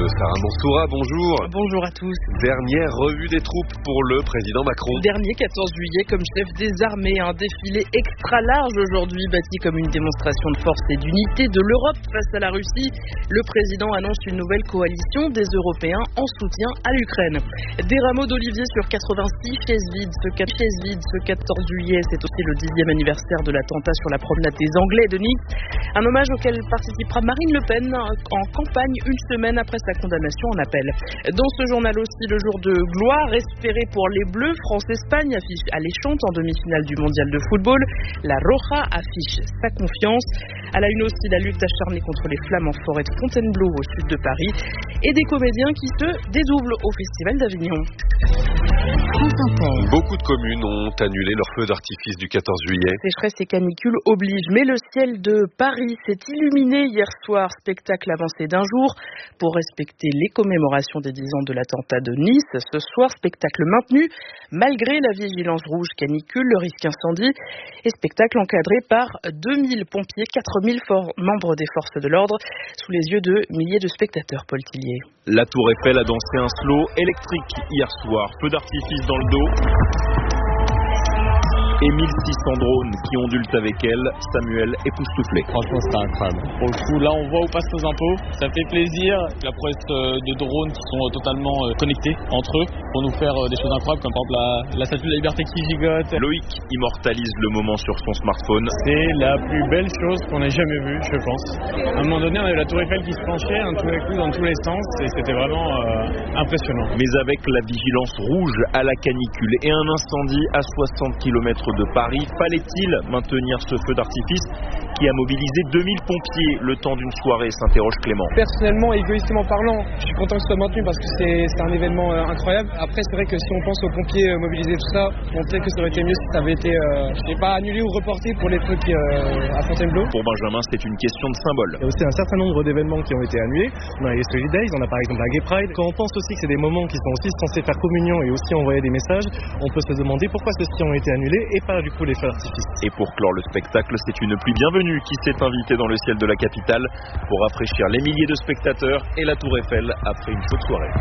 Sarah Mansoura, bonjour. Bonjour à tous. Dernière revue des troupes pour le président Macron. Dernier 14 juillet comme chef des armées, un défilé extra large aujourd'hui, bâti comme une démonstration de force et d'unité de l'Europe face à la Russie. Le président annonce une nouvelle coalition des Européens en soutien à l'Ukraine. Des rameaux d'olivier sur 86 chaises vides. Ce 14 juillet, c'est aussi le 10e anniversaire de l'attentat sur la promenade des Anglais de Nice. Un hommage auquel participera Marine Le Pen en campagne une semaine après sa condamnation en appel. Dans ce journal aussi, le jour de gloire espéré pour les Bleus. France-Espagne affiche alléchante en demi-finale du mondial de football. La Roja affiche sa confiance. À la une aussi, la lutte acharnée contre les flammes en forêt de Fontainebleau au sud de Paris. Et des comédiens qui se dédoublent au Festival d'Avignon. Beaucoup de communes ont annulé leur feu d'artifice du 14 juillet. Sécheresse et canicule obligent, mais le ciel de Paris s'est illuminé hier soir. Spectacle avancé d'un jour pour respecter les commémorations des 10 ans de l'attentat de Nice. Ce soir, spectacle maintenu malgré la vigilance rouge canicule, le risque incendie et spectacle encadré par 2000 pompiers, 4000 membres des forces de l'ordre sous les yeux de milliers de spectateurs. Paul Tillier. La Tour Eiffel a dansé un slow électrique hier soir. Feu d'artifice dans le dos. Et 1600 drones qui ondulent avec elle. Samuel époustouflé. Franchement, c'était incroyable. Pour le coup, là, on voit où passent nos impôts. Ça fait plaisir. La prouesse de drones qui sont totalement connectés entre eux pour nous faire des choses incroyables, comme par exemple la statue de la liberté qui gigote. Loïc immortalise le moment sur son smartphone. C'est la plus belle chose qu'on ait jamais vue, je pense. À un moment donné, on avait la Tour Eiffel qui se penchait un tous les coups dans tous les sens et c'était vraiment impressionnant. Mais avec la vigilance rouge à la canicule et un incendie à 60 km de Paris, fallait-il maintenir ce feu d'artifice qui a mobilisé 2000 pompiers le temps d'une soirée, s'interroge Clément. Personnellement, égoïstement parlant, je suis content que ce soit maintenu parce que c'est un événement incroyable. Après, c'est vrai que si on pense aux pompiers mobilisés, tout ça, peut-être que ça aurait été mieux si ça avait été, annulé ou reporté pour les trucs à Fontainebleau. Pour Benjamin, c'est une question de symbole. Il y a aussi un certain nombre d'événements qui ont été annulés. On a les Solid Days, on a par exemple la Gay Pride. Quand on pense aussi que c'est des moments qui sont aussi censés faire communion et aussi envoyer des messages, on peut se demander pourquoi ceux-ci ont été annulés et pas du coup les feux d'artifice. Et pour clore le spectacle, c'est une pluie bienvenue qui s'est invitée dans le ciel de la capitale pour rafraîchir les milliers de spectateurs et la Tour Eiffel après une chaude soirée.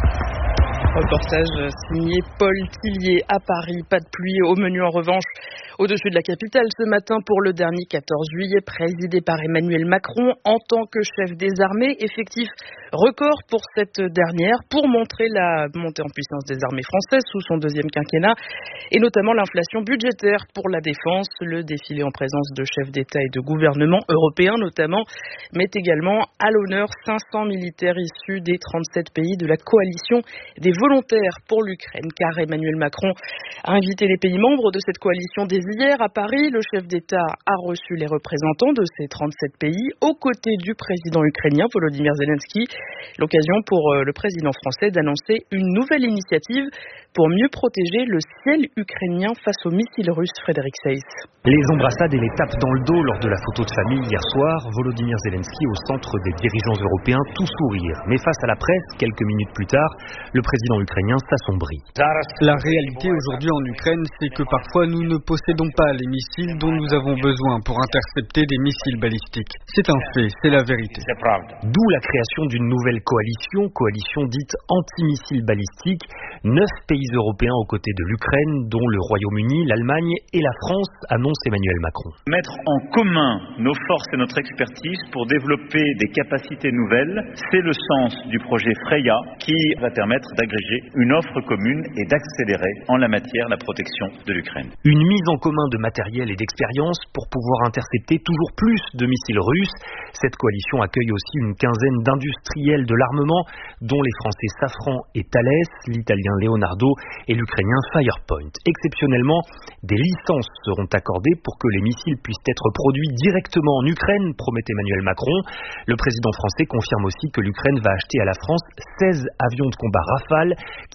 Reportage signé Paul Tillier à Paris. Pas de pluie au menu en revanche au-dessus de la capitale ce matin pour le dernier 14 juillet présidé par Emmanuel Macron en tant que chef des armées. Effectif record pour cette dernière pour montrer la montée en puissance des armées françaises sous son deuxième quinquennat et notamment l'inflation budgétaire pour la défense. Le défilé en présence de chefs d'État et de gouvernement européens notamment met également à l'honneur 500 militaires issus des 37 pays de la coalition des volontaires pour l'Ukraine, car Emmanuel Macron a invité les pays membres de cette coalition dès hier à Paris. Le chef d'État a reçu les représentants de ces 37 pays aux côtés du président ukrainien Volodymyr Zelensky. L'occasion pour le président français d'annoncer une nouvelle initiative pour mieux protéger le ciel ukrainien face aux missiles russes. Frédéric Seyss. Les embrassades et les tapes dans le dos lors de la photo de famille hier soir, Volodymyr Zelensky au centre des dirigeants européens, tout sourire. Mais face à la presse, quelques minutes plus tard, le président ukrainien s'assombrit. La réalité aujourd'hui en Ukraine, c'est que parfois nous ne possédons pas les missiles dont nous avons besoin pour intercepter des missiles balistiques. C'est un fait, c'est la vérité. D'où la création d'une nouvelle coalition dite anti-missiles balistiques. 9 pays européens aux côtés de l'Ukraine, dont le Royaume-Uni, l'Allemagne et la France, annonce Emmanuel Macron. Mettre en commun nos forces et notre expertise pour développer des capacités nouvelles, c'est le sens du projet Freya qui va permettre d'agréger une offre commune et d'accélérer en la matière la protection de l'Ukraine. Une mise en commun de matériel et d'expérience pour pouvoir intercepter toujours plus de missiles russes. Cette coalition accueille aussi une quinzaine d'industriels de l'armement, dont les Français Safran et Thales, l'Italien Leonardo et l'Ukrainien Firepoint. Exceptionnellement, des licences seront accordées pour que les missiles puissent être produits directement en Ukraine, promet Emmanuel Macron. Le président français confirme aussi que l'Ukraine va acheter à la France 16 avions de combat Rafale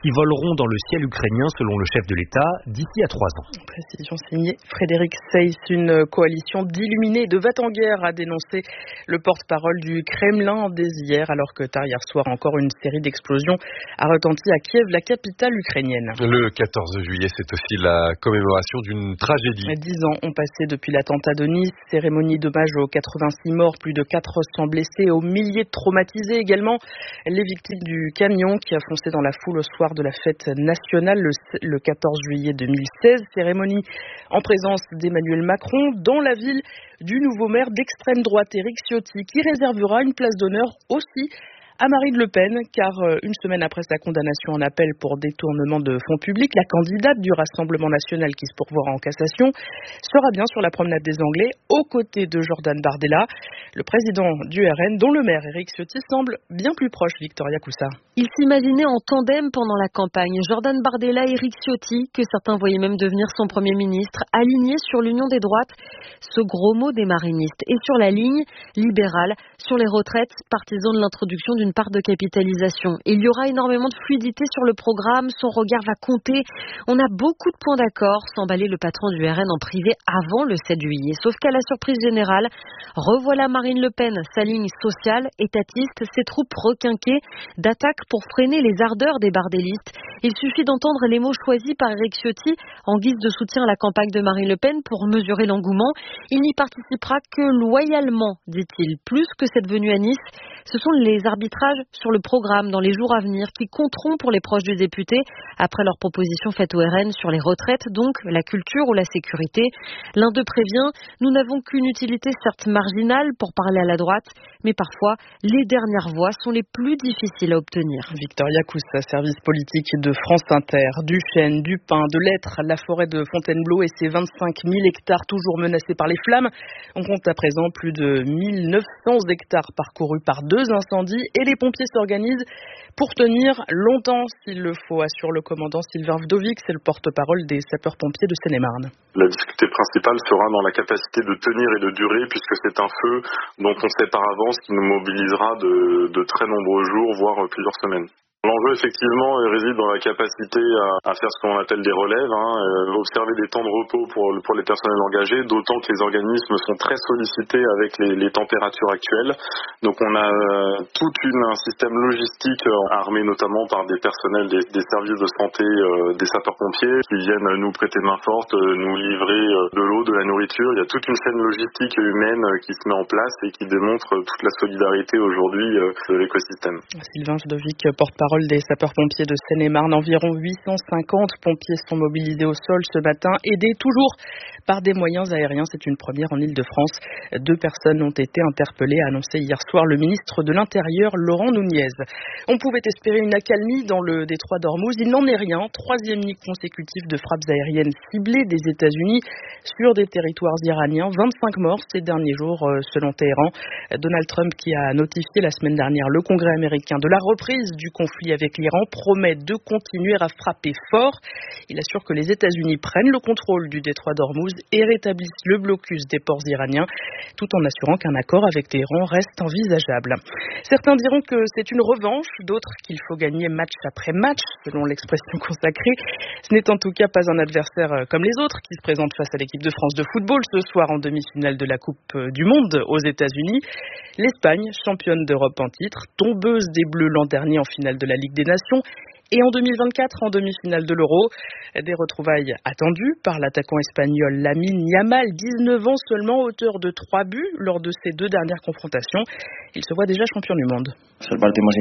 qui voleront dans le ciel ukrainien selon le chef de l'État d'ici à 3 ans. Précision signée Frédéric Seyss. Une coalition d'illuminés de va-t-en-guerre a dénoncé le porte-parole du Kremlin dès hier, alors que tard hier soir encore une série d'explosions a retenti à Kiev, la capitale ukrainienne. Le 14 juillet, c'est aussi la commémoration d'une tragédie. 10 ans ont passé depuis l'attentat de Nice, cérémonie d'hommage aux 86 morts, plus de 400 blessés, aux milliers de traumatisés également. Les victimes du camion qui a foncé dans la foule au soir de la fête nationale le 14 juillet 2016. Cérémonie en présence d'Emmanuel Macron dans la ville du nouveau maire d'extrême droite Éric Ciotti qui réservera une place d'honneur aussi à Marine Le Pen, car une semaine après sa condamnation en appel pour détournement de fonds publics, la candidate du Rassemblement national qui se pourvoira en cassation sera bien sur la promenade des Anglais aux côtés de Jordan Bardella, le président du RN, dont le maire Éric Ciotti semble bien plus proche. Victoria Coussa. Il s'imaginait en tandem pendant la campagne, Jordan Bardella et Éric Ciotti, que certains voyaient même devenir son premier ministre, alignés sur l'union des droites, ce gros mot des marinistes, et sur la ligne libérale, sur les retraites, partisans de l'introduction d'une part de capitalisation. Il y aura énormément de fluidité sur le programme, son regard va compter. On a beaucoup de points d'accord, s'emballait le patron du RN en privé avant le 7 juillet. Sauf qu'à la surprise générale, revoilà Marine Le Pen, sa ligne sociale, étatiste, ses troupes requinquées d'attaques pour freiner les ardeurs des bardélistes. Il suffit d'entendre les mots choisis par Éric Ciotti en guise de soutien à la campagne de Marine Le Pen pour mesurer l'engouement. Il n'y participera que loyalement, dit-il. Plus que cette venue à Nice, ce sont les arbitrages sur le programme dans les jours à venir qui compteront pour les proches du député après leur proposition faite au RN sur les retraites, donc la culture ou la sécurité. L'un d'eux prévient, nous n'avons qu'une utilité certes marginale pour parler à la droite, mais parfois les dernières voix sont les plus difficiles à obtenir. Victoria Coussa, service politique de France Inter. Du chêne, du pin, de l'hêtre, la forêt de Fontainebleau et ses 25 000 hectares toujours menacés par les flammes. On compte à présent plus de 1900 hectares parcourus par 2 incendies et les pompiers s'organisent pour tenir longtemps s'il le faut, assure le commandant Sylvain Vdovic, c'est le porte-parole des sapeurs-pompiers de Seine-et-Marne. La difficulté principale sera dans la capacité de tenir et de durer, puisque c'est un feu dont on sait par avance qu'il nous mobilisera de très nombreux jours, voire plusieurs semaines. L'enjeu, effectivement, réside dans la capacité à faire ce qu'on appelle des relèves, observer des temps de repos pour les personnels engagés, d'autant que les organismes sont très sollicités avec les températures actuelles. Donc on a tout un système logistique armé notamment par des personnels des services de santé des sapeurs-pompiers qui viennent nous prêter main forte, nous livrer de l'eau, de la nourriture. Il y a toute une chaîne logistique et humaine qui se met en place et qui démontre toute la solidarité aujourd'hui de l'écosystème. Sylvain Vdovic, porte-parole des sapeurs-pompiers de Seine-et-Marne. Environ 850 pompiers sont mobilisés au sol ce matin, aidés toujours par des moyens aériens. C'est une première en Île-de-France. 2 personnes ont été interpellées, a annoncé hier soir le ministre de l'Intérieur, Laurent Nunez. On pouvait espérer une accalmie dans le détroit d'Ormuz. Il n'en est rien. 3e nuit consécutive de frappes aériennes ciblées des États-Unis sur des territoires iraniens. 25 morts ces derniers jours, selon Téhéran. Donald Trump, qui a notifié la semaine dernière le Congrès américain de la reprise du conflit avec l'Iran, promet de continuer à frapper fort. Il assure que les États-Unis prennent le contrôle du détroit d'Ormuz et rétablissent le blocus des ports iraniens, tout en assurant qu'un accord avec Téhéran reste envisageable. Certains diront que c'est une revanche, d'autres qu'il faut gagner match après match, selon l'expression consacrée. Ce n'est en tout cas pas un adversaire comme les autres qui se présente face à l'équipe de France de football ce soir en demi-finale de la Coupe du Monde aux États-Unis. L'Espagne, championne d'Europe en titre, tombeuse des Bleus l'an dernier en finale de la Ligue des Nations, et en 2024 en demi-finale de l'Euro. Des retrouvailles attendues par l'attaquant espagnol Lamine Yamal, 19 ans seulement, auteur de 3 buts lors de ses 2 dernières confrontations. Il se voit déjà champion du monde. C'est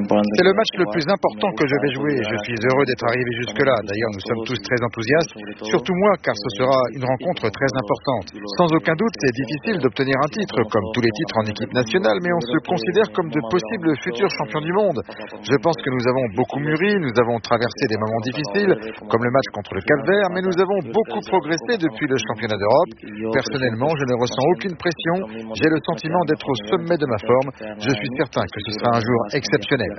le match le plus important que je vais jouer et je suis heureux d'être arrivé jusque-là. D'ailleurs, nous sommes tous très enthousiastes, surtout moi, car ce sera une rencontre très importante. Sans aucun doute, c'est difficile d'obtenir un titre, comme tous les titres en équipe nationale, mais on se considère comme de possibles futurs champions du monde. Je pense que nous avons beaucoup mûri, nous avons traversé des moments difficiles, comme le match contre le Cap-Vert, mais nous avons beaucoup progressé depuis le championnat d'Europe. Personnellement, je ne ressens aucune pression, j'ai le sentiment d'être au sommet de ma forme. Je suis certain que ce sera un jour exceptionnel.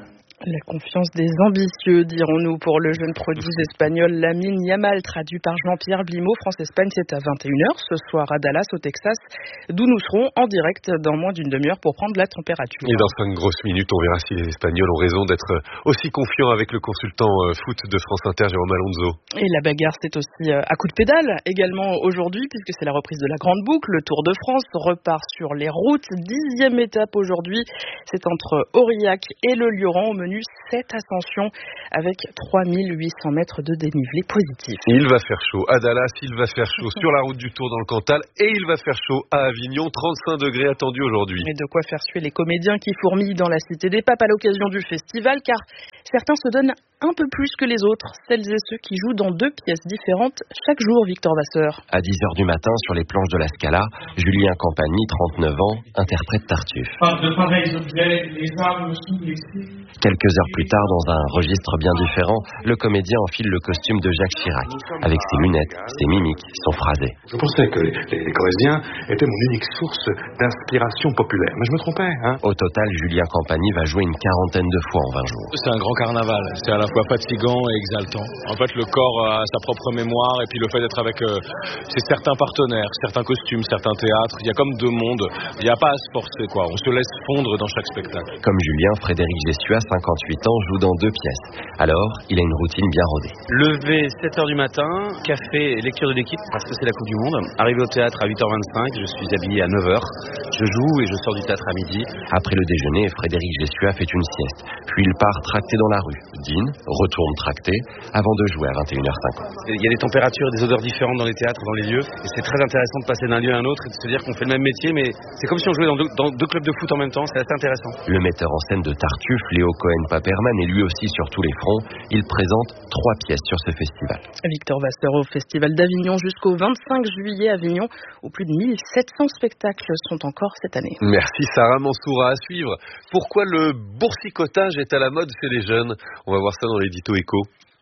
La confiance des ambitieux, dirons-nous, pour le jeune prodige espagnol Lamine Yamal, traduit par Jean-Pierre Blimaud. France-Espagne, c'est à 21h ce soir à Dallas, au Texas, d'où nous serons en direct dans moins d'une demi-heure pour prendre la température. Et dans 5 grosses minutes, on verra si les Espagnols ont raison d'être aussi confiants avec le consultant foot de France Inter, Jérôme Alonso. Et la bagarre, c'est aussi à coup de pédale, également aujourd'hui, puisque c'est la reprise de la Grande Boucle. Le Tour de France repart sur les routes. 10e étape aujourd'hui, c'est entre Aurillac et le Lioran, au menu 7 ascensions avec 3800 mètres de dénivelé positif. Il va faire chaud à Dallas, il va faire chaud sur la route du Tour dans le Cantal et il va faire chaud à Avignon, 35 degrés attendus aujourd'hui. Et de quoi faire suer les comédiens qui fourmillent dans la Cité des Papes à l'occasion du festival, car certains se donnent un peu plus que les autres, celles et ceux qui jouent dans 2 pièces différentes chaque jour, Victor Vasseur. À 10h du matin, sur les planches de la Scala, Julien Campagny, 39 ans, interprète Tartuffe. De pareils objets, les armes sous les cils. Quelques heures plus tard, dans un registre bien différent, le comédien enfile le costume de Jacques Chirac, avec ses lunettes, ses mimiques, son phrasé. Je pensais que les Corréziens étaient mon unique source d'inspiration populaire, mais je me trompais. Au total, Julien Campagny va jouer une 40aine de fois en 20 jours. C'est un grand carnaval, c'est à la fois fatigant et exaltant. En fait, le corps a sa propre mémoire et puis le fait d'être avec certains partenaires, certains costumes, certains théâtres, il y a comme 2 mondes, il n'y a pas à se forcer, quoi. On se laisse fondre dans chaque spectacle. Comme Julien, Frédéric Gessua, 58 ans, joue dans 2 pièces. Alors, il a une routine bien rodée. Lever 7h du matin, café et lecture de l'équipe parce que c'est la Coupe du Monde. Arrivé au théâtre à 8h25, je suis habillé à 9h. Je joue et je sors du théâtre à midi. Après le déjeuner, Frédéric Gessua fait une sieste. Puis il part tracter dans la rue, dîne, retourne tracter, avant de jouer à 21h50. Il y a des températures et des odeurs différentes dans les théâtres, dans les lieux. Et c'est très intéressant de passer d'un lieu à un autre et de se dire qu'on fait le même métier, mais c'est comme si on jouait dans 2 clubs de foot en même temps. C'est assez intéressant. Le metteur en scène de Tartuffe, Léo Cohen-Paperman, est lui aussi sur tous les fronts. Il présente 3 pièces sur ce festival. Victor Vasseur au Festival d'Avignon jusqu'au 25 juillet à Avignon, où plus de 1700 spectacles sont encore cette année. Merci Sarah Mansoura. À suivre. Pourquoi le boursicotage est à la mode chez les jeunes? On va voir ça dans l'édito éco.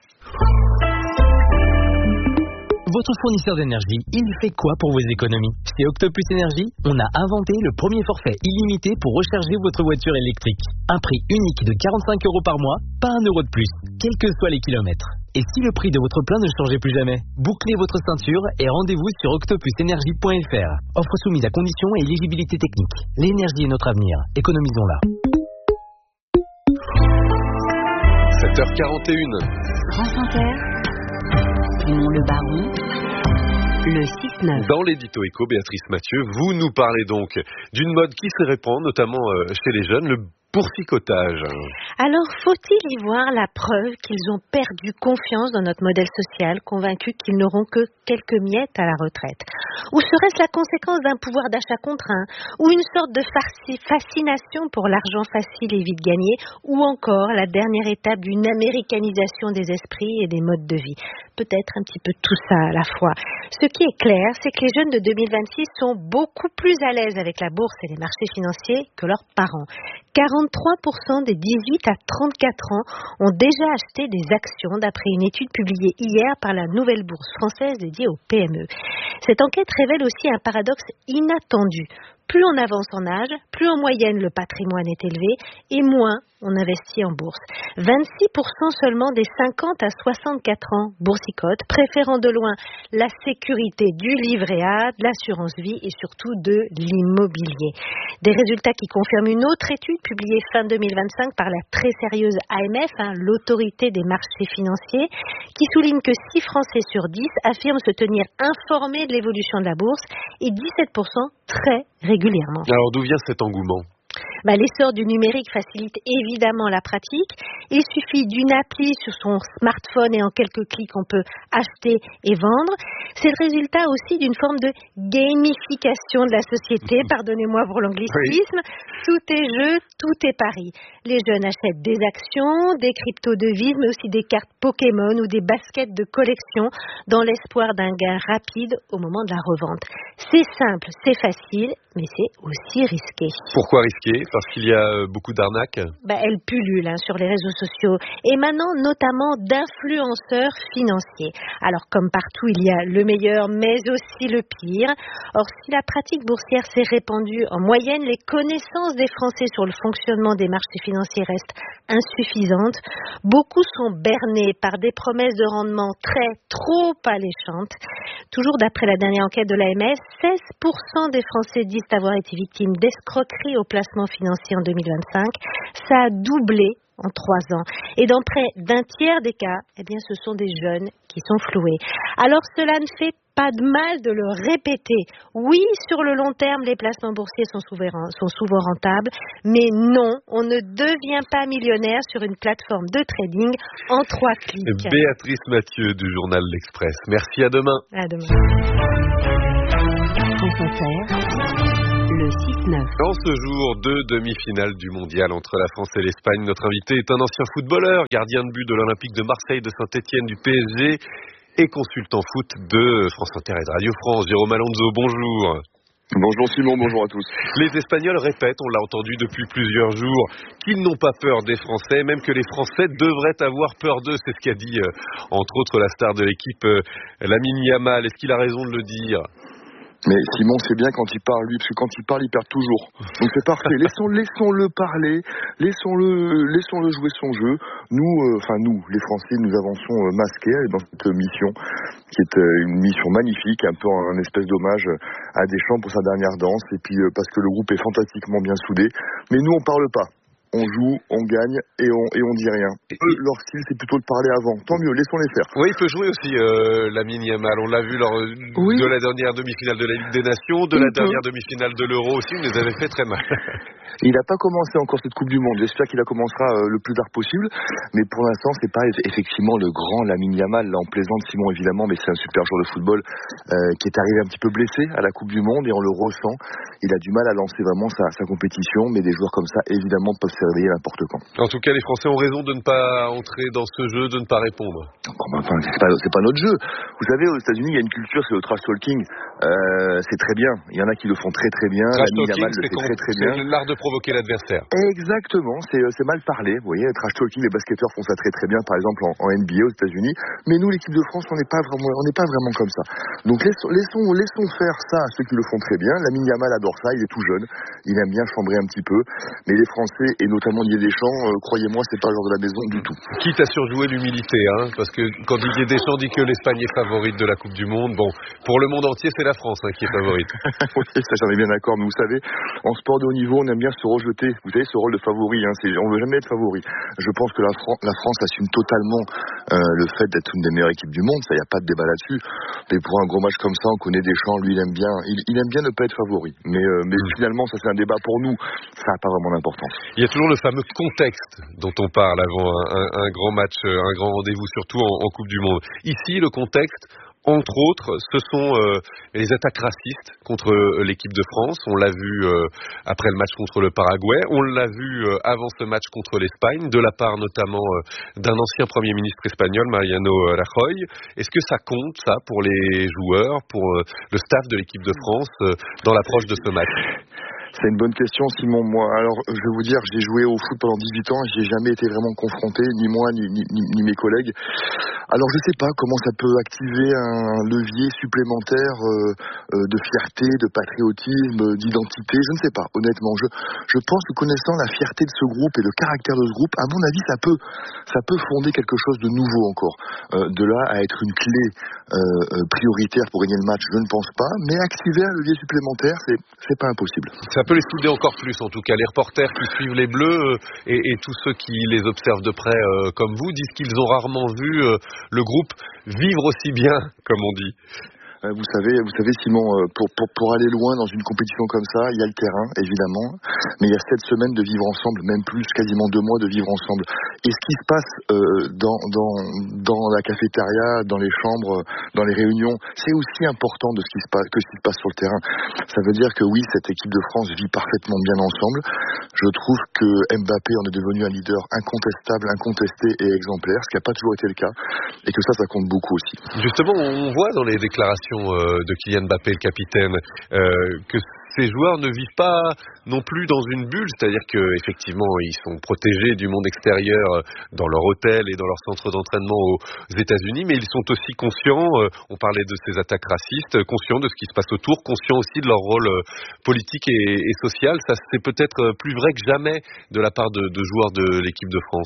Votre fournisseur d'énergie, il fait quoi pour vos économies? Chez Octopus Énergie, on a inventé le premier forfait illimité pour recharger votre voiture électrique. Un prix unique de 45 € par mois, pas 1 € de plus, quels que soient les kilomètres. Et si le prix de votre plein ne changeait plus jamais? Bouclez votre ceinture et rendez-vous sur octopusenergie.fr. Offre soumise à conditions et éligibilité technique. L'énergie est notre avenir. Économisons-la. 7h41. France Inter. Simon Le Baron, le 6-9. Dans l'édito éco, Béatrice Mathieu, vous nous parlez donc d'une mode qui se répand, notamment chez les jeunes, le boursicotage. Alors, faut-il y voir la preuve qu'ils ont perdu confiance dans notre modèle social, convaincus qu'ils n'auront que quelques miettes à la retraite? Ou serait-ce la conséquence d'un pouvoir d'achat contraint? Ou une sorte de fascination pour l'argent facile et vite gagné? Ou encore la dernière étape d'une américanisation des esprits et des modes de vie? Peut-être un petit peu tout ça à la fois. Ce qui est clair, c'est que les jeunes de 2026 sont beaucoup plus à l'aise avec la bourse et les marchés financiers que leurs parents. 43% des 18 à 34 ans ont déjà acheté des actions d'après une étude publiée hier par la Nouvelle Bourse française dédiée aux PME. Cette enquête révèle aussi un paradoxe inattendu. Plus on avance en âge, plus en moyenne le patrimoine est élevé et moins on investit en bourse. 26% seulement des 50 à 64 ans boursicotent, préférant de loin la sécurité du livret A, de l'assurance vie et surtout de l'immobilier. Des résultats qui confirment une autre étude publiée fin 2025 par la très sérieuse AMF, l'autorité des marchés financiers, qui souligne que 6 Français sur 10 affirment se tenir informés de l'évolution de la bourse et 17% très régulièrement. Alors d'où vient cet engouement ? L'essor du numérique facilite évidemment la pratique. Il suffit d'une appli sur son smartphone et en quelques clics on peut acheter et vendre. C'est le résultat aussi d'une forme de gamification de la société, pardonnez-moi pour l'anglicisme. Oui. Tout est jeu, tout est pari. Les jeunes achètent des actions, des crypto-devises, mais aussi des cartes Pokémon ou des baskets de collection dans l'espoir d'un gain rapide au moment de la revente. C'est simple, c'est facile, mais c'est aussi risqué. Pourquoi risqué ? parce qu'il y a beaucoup d'arnaques. Elle pullule sur les réseaux sociaux, émanant notamment d'influenceurs financiers. Alors comme partout, il y a le meilleur, mais aussi le pire. Or, si la pratique boursière s'est répandue, en moyenne, les connaissances des Français sur le fonctionnement des marchés financiers restent insuffisantes. Beaucoup sont bernés par des promesses de rendement trop alléchantes. Toujours d'après la dernière enquête de l'AMF, 16% des Français disent avoir été victimes d'escroqueries au placement financier en 2025. Ça a doublé en 3 ans. Et dans près d'un tiers des cas, ce sont des jeunes qui sont floués. Alors cela ne fait pas de mal de le répéter. Oui, sur le long terme, les placements boursiers sont souvent rentables, mais non, on ne devient pas millionnaire sur une plateforme de trading en 3 clics. Béatrice Mathieu du journal L'Express. Merci, à demain. À demain. Le 6-9. Dans ce jour de demi-finale du mondial entre la France et l'Espagne, notre invité est un ancien footballeur, gardien de but de l'Olympique de Marseille, de Saint-Etienne, du PSG et consultant foot de France Inter et de Radio France. Jérôme Alonso, bonjour. Bonjour Simon, bonjour à tous. Les Espagnols répètent, on l'a entendu depuis plusieurs jours, qu'ils n'ont pas peur des Français, même que les Français devraient avoir peur d'eux. C'est ce qu'a dit, entre autres, la star de l'équipe, Lamine Yamal. Est-ce qu'il a raison de le dire ? Mais Simon, c'est bien quand il parle, lui, parce que quand il parle, il perd toujours. Donc c'est parfait. Laissons-le parler, laissons-le jouer son jeu. Nous, les Français, nous avançons masqués dans cette mission, qui est une mission magnifique, un peu un espèce d'hommage à Deschamps pour sa dernière danse, et puis parce que le groupe est fantastiquement bien soudé. Mais nous, on parle pas. On joue, on gagne et on dit rien. Eux, leur style, c'est plutôt de parler avant. Tant mieux, laissons-les faire. Oui, il peut jouer aussi, Lamine Yamal. On l'a vu lors de la dernière demi-finale de la Ligue des Nations, de la dernière demi-finale de l'Euro aussi. Il nous avait fait très mal. Il n'a pas commencé encore cette Coupe du Monde. J'espère qu'il la commencera le plus tard possible. Mais pour l'instant, c'est pas effectivement le grand Lamine Yamal. Là, on plaisante, Simon, évidemment, mais c'est un super joueur de football qui est arrivé un petit peu blessé à la Coupe du Monde et on le ressent. Il a du mal à lancer vraiment sa compétition, mais des joueurs comme ça, évidemment, peuvent se réveiller n'importe quand. En tout cas, les Français ont raison de ne pas entrer dans ce jeu, de ne pas répondre. Enfin, c'est pas notre jeu. Vous savez, aux États-Unis, il y a une culture, c'est le trash talking. C'est très bien. Il y en a qui le font très très bien. Trash talking, Yamal le fait très bien. C'est l'art de provoquer l'adversaire. Exactement. C'est mal parlé. Vous voyez, trash talking, les basketteurs font ça très très bien, par exemple en NBA aux États-Unis. Mais nous, l'équipe de France, on n'est pas vraiment comme ça. Donc laissons faire ça à ceux qui le font très bien. Lamine Yamal adore ça. Il est tout jeune. Il aime bien chambrer un petit peu. Mais les Français, et notamment Didier Deschamps, croyez-moi, c'est pas le genre de la maison du tout. Quitte à surjouer l'humilité, parce que quand Didier Deschamps dit que l'Espagne est favorite de la Coupe du Monde, bon, pour le monde entier, c'est la France qui est favorite. Oui, ça j'en ai bien d'accord, mais vous savez, en sport de haut niveau, on aime bien se rejeter. Vous savez, ce rôle de favori, on veut jamais être favori. Je pense que la France assume totalement le fait d'être une des meilleures équipes du monde, ça, il n'y a pas de débat là-dessus. Mais pour un gros match comme ça, on connaît Deschamps, lui, il aime bien ne pas être favori. Mais finalement, ça c'est un débat pour nous, ça n'a pas vraiment d'importance. Il y a toujours le fameux contexte dont on parle avant un grand match, un grand rendez-vous, surtout en Coupe du Monde. Ici, le contexte, entre autres, ce sont les attaques racistes contre l'équipe de France. On l'a vu après le match contre le Paraguay. On l'a vu avant ce match contre l'Espagne, de la part notamment d'un ancien Premier ministre espagnol, Mariano Rajoy. Est-ce que ça compte, ça, pour les joueurs, pour le staff de l'équipe de France, dans l'approche de ce match ? C'est une bonne question, Simon. Moi, alors, je vais vous dire, j'ai joué au foot pendant 18 ans, j'ai jamais été vraiment confronté, ni moi, ni mes collègues. Alors, je sais pas comment ça peut activer un levier supplémentaire de fierté, de patriotisme, d'identité. Je ne sais pas, honnêtement. Je pense que connaissant la fierté de ce groupe et le caractère de ce groupe, à mon avis, ça peut fonder quelque chose de nouveau encore. De là à être une clé prioritaire pour gagner le match, je ne pense pas. Mais activer un levier supplémentaire, c'est pas impossible. Ça peut les souder encore plus, en tout cas. Les reporters qui suivent les Bleus et tous ceux qui les observent de près comme vous disent qu'ils ont rarement vu le groupe vivre aussi bien, comme on dit. Vous savez, Simon, pour aller loin dans une compétition comme ça, il y a le terrain, évidemment, mais il y a 7 semaines de vivre ensemble, même plus, quasiment 2 mois de vivre ensemble. Et ce qui se passe dans la cafétéria, dans les chambres, dans les réunions, c'est aussi important que ce qui se passe sur le terrain. Ça veut dire que oui, cette équipe de France vit parfaitement bien ensemble. Je trouve que Mbappé en est devenu un leader incontestable, incontesté et exemplaire, ce qui n'a pas toujours été le cas, et que ça compte beaucoup aussi. Justement, on voit dans les déclarations de Kylian Mbappé, le capitaine, que ces joueurs ne vivent pas non plus dans une bulle, c'est-à-dire qu'effectivement ils sont protégés du monde extérieur dans leur hôtel et dans leur centre d'entraînement aux États-Unis, mais ils sont aussi conscients, on parlait de ces attaques racistes, conscients de ce qui se passe autour, conscients aussi de leur rôle politique et social. Ça, c'est peut-être plus vrai que jamais de la part de joueurs de l'équipe de France.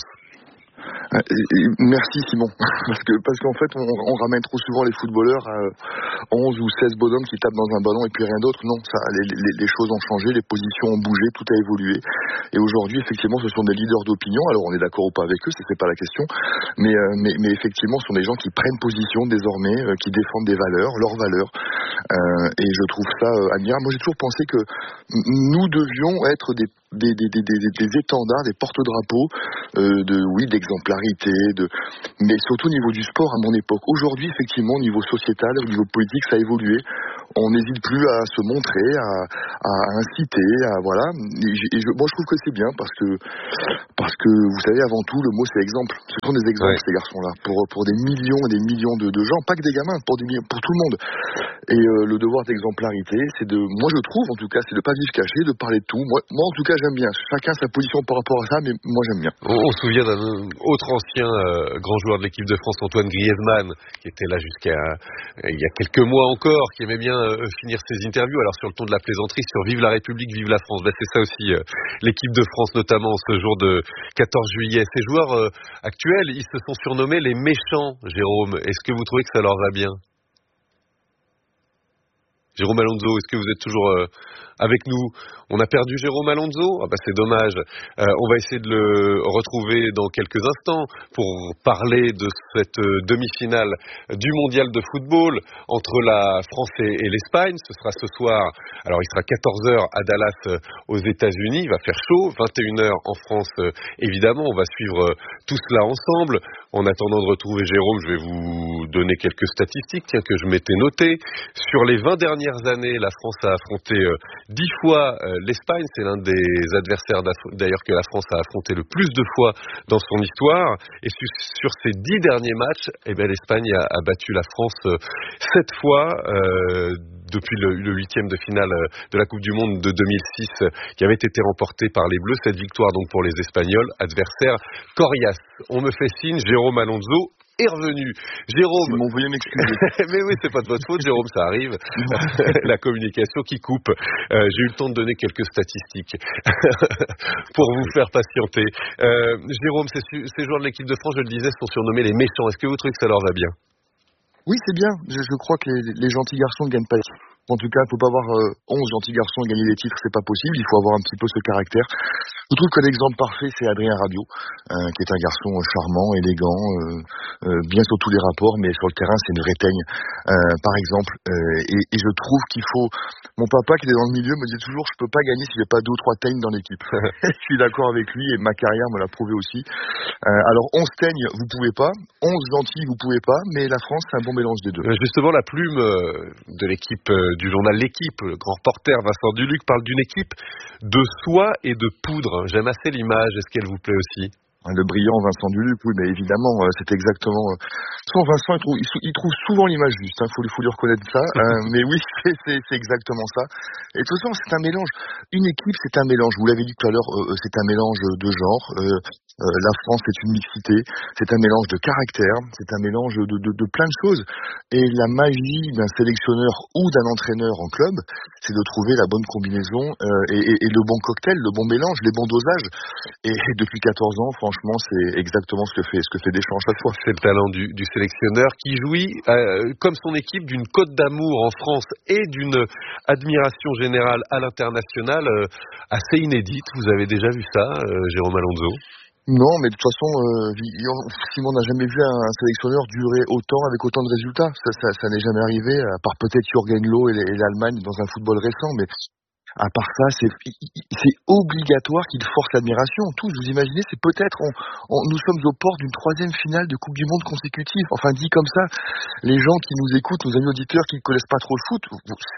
Merci Simon, parce qu'en fait on ramène trop souvent les footballeurs à 11 ou 16 bonhommes qui tapent dans un ballon et puis rien d'autre. Non, ça, les choses ont changé, les positions ont bougé, tout a évolué. Et aujourd'hui, effectivement, ce sont des leaders d'opinion. Alors on est d'accord ou pas avec eux, c'est pas la question, mais effectivement, ce sont des gens qui prennent position désormais, qui défendent des valeurs, leurs valeurs. Et je trouve ça admirable. Moi, j'ai toujours pensé que nous devions être des étendards, des porte-drapeaux d'exemplarité, mais surtout au niveau du sport à mon époque. Aujourd'hui, effectivement, au niveau sociétal, au niveau politique, ça a évolué. On n'hésite plus à se montrer, à inciter, moi, je trouve que c'est bien parce que vous savez, avant tout, le mot c'est exemple. Ce sont des exemples, ces garçons-là, pour des millions et des millions de gens, pas que des gamins, pour tout le monde. Et le devoir d'exemplarité, moi je trouve, en tout cas, c'est de pas vivre caché, de parler de tout. Moi, en tout cas, j'aime bien. Chacun sa position par rapport à ça, mais moi j'aime bien. On se souvient d'un autre ancien grand joueur de l'équipe de France, Antoine Griezmann, qui était là jusqu'à il y a quelques mois encore, qui aimait bien finir ses interviews, alors sur le ton de la plaisanterie, sur Vive la République, vive la France. C'est ça aussi l'équipe de France, notamment ce jour de 14 juillet. Ces joueurs actuels, ils se sont surnommés les méchants, Jérôme. Est-ce que vous trouvez que ça leur va bien ? Jérôme Alonso, est-ce que vous êtes toujours avec nous? On a perdu Jérôme Alonso, c'est dommage. On va essayer de le retrouver dans quelques instants pour parler de cette demi-finale du mondial de football entre la France et l'Espagne. Ce sera ce soir, alors il sera 14h à Dallas aux États-Unis, il va faire chaud, 21h en France évidemment, on va suivre tout cela ensemble. En attendant de retrouver Jérôme, je vais vous donner quelques statistiques que je m'étais notées. Sur les 20 dernières années, la France a affronté 10 fois l'Espagne. C'est l'un des adversaires d'ailleurs que la France a affronté le plus de fois dans son histoire. Et sur ces 10 derniers matchs, l'Espagne a battu la France 7 fois depuis le 8e de finale de la Coupe du Monde de 2006 qui avait été remporté par les Bleus. Cette victoire donc pour les Espagnols, adversaire coriace. On me fait signe, Jérôme Alonso est revenu. Jérôme, vous veuillez m'excuser. Mais oui, c'est pas de votre faute, Jérôme, ça arrive. La communication qui coupe. J'ai eu le temps de donner quelques statistiques pour vous faire patienter. Jérôme, ces joueurs de l'équipe de France, je le disais, sont surnommés les méchants. Est-ce que vous trouvez que ça leur va bien? Oui, c'est bien. Je crois que les gentils garçons ne gagnent pas. En tout cas, il ne faut pas avoir 11 gentils garçons et gagner des titres, c'est pas possible. Il faut avoir un petit peu ce caractère. Je trouve qu'un exemple parfait, c'est Adrien Rabiot, qui est un garçon charmant, élégant, bien sur tous les rapports, mais sur le terrain, c'est une vraie teigne, par exemple. Et je trouve qu'il faut... Mon papa, qui est dans le milieu, me dit toujours, je peux pas gagner s'il n'y a pas 2 ou 3 teignes dans l'équipe. Je suis d'accord avec lui, et ma carrière me l'a prouvé aussi. Alors, 11 teignes, vous pouvez pas. 11 gentils, vous pouvez pas. Mais la France, c'est un bon mélange des deux. Justement, la plume de l'équipe du journal L'Équipe, le grand reporter Vincent Duluc parle d'une équipe de soie et de poudre. J'aime assez l'image. Est-ce qu'elle vous plaît aussi? Le brillant Vincent Duluc, oui, mais évidemment, c'est exactement... Vincent, il trouve souvent l'image juste, faut lui reconnaître ça, mais oui, c'est exactement ça. Et de toute façon, c'est un mélange. Une équipe, c'est un mélange. Vous l'avez dit tout à l'heure, c'est un mélange de genres. La France, c'est une mixité, c'est un mélange de caractère, c'est un mélange de plein de choses. Et la magie d'un sélectionneur ou d'un entraîneur en club, c'est de trouver la bonne combinaison et le bon cocktail, le bon mélange, les bons dosages. Et depuis 14 ans, franchement, c'est exactement ce que fait Deschamps à chaque fois. C'est le talent du sélectionneur qui jouit, comme son équipe, d'une cote d'amour en France et d'une admiration générale à l'international assez inédite. Vous avez déjà vu ça, Jérôme Alonso? Non, mais de toute façon, Simon n'a jamais vu un sélectionneur durer autant avec autant de résultats. Ça n'est jamais arrivé, à part peut-être Jürgen Loh et l'Allemagne dans un football récent, mais à part ça, c'est obligatoire qu'il force l'admiration. Tous, vous imaginez, c'est peut-être, nous sommes aux portes d'une 3e finale de Coupe du Monde consécutive. Enfin, dit comme ça, les gens qui nous écoutent, nos amis auditeurs qui ne connaissent pas trop le foot,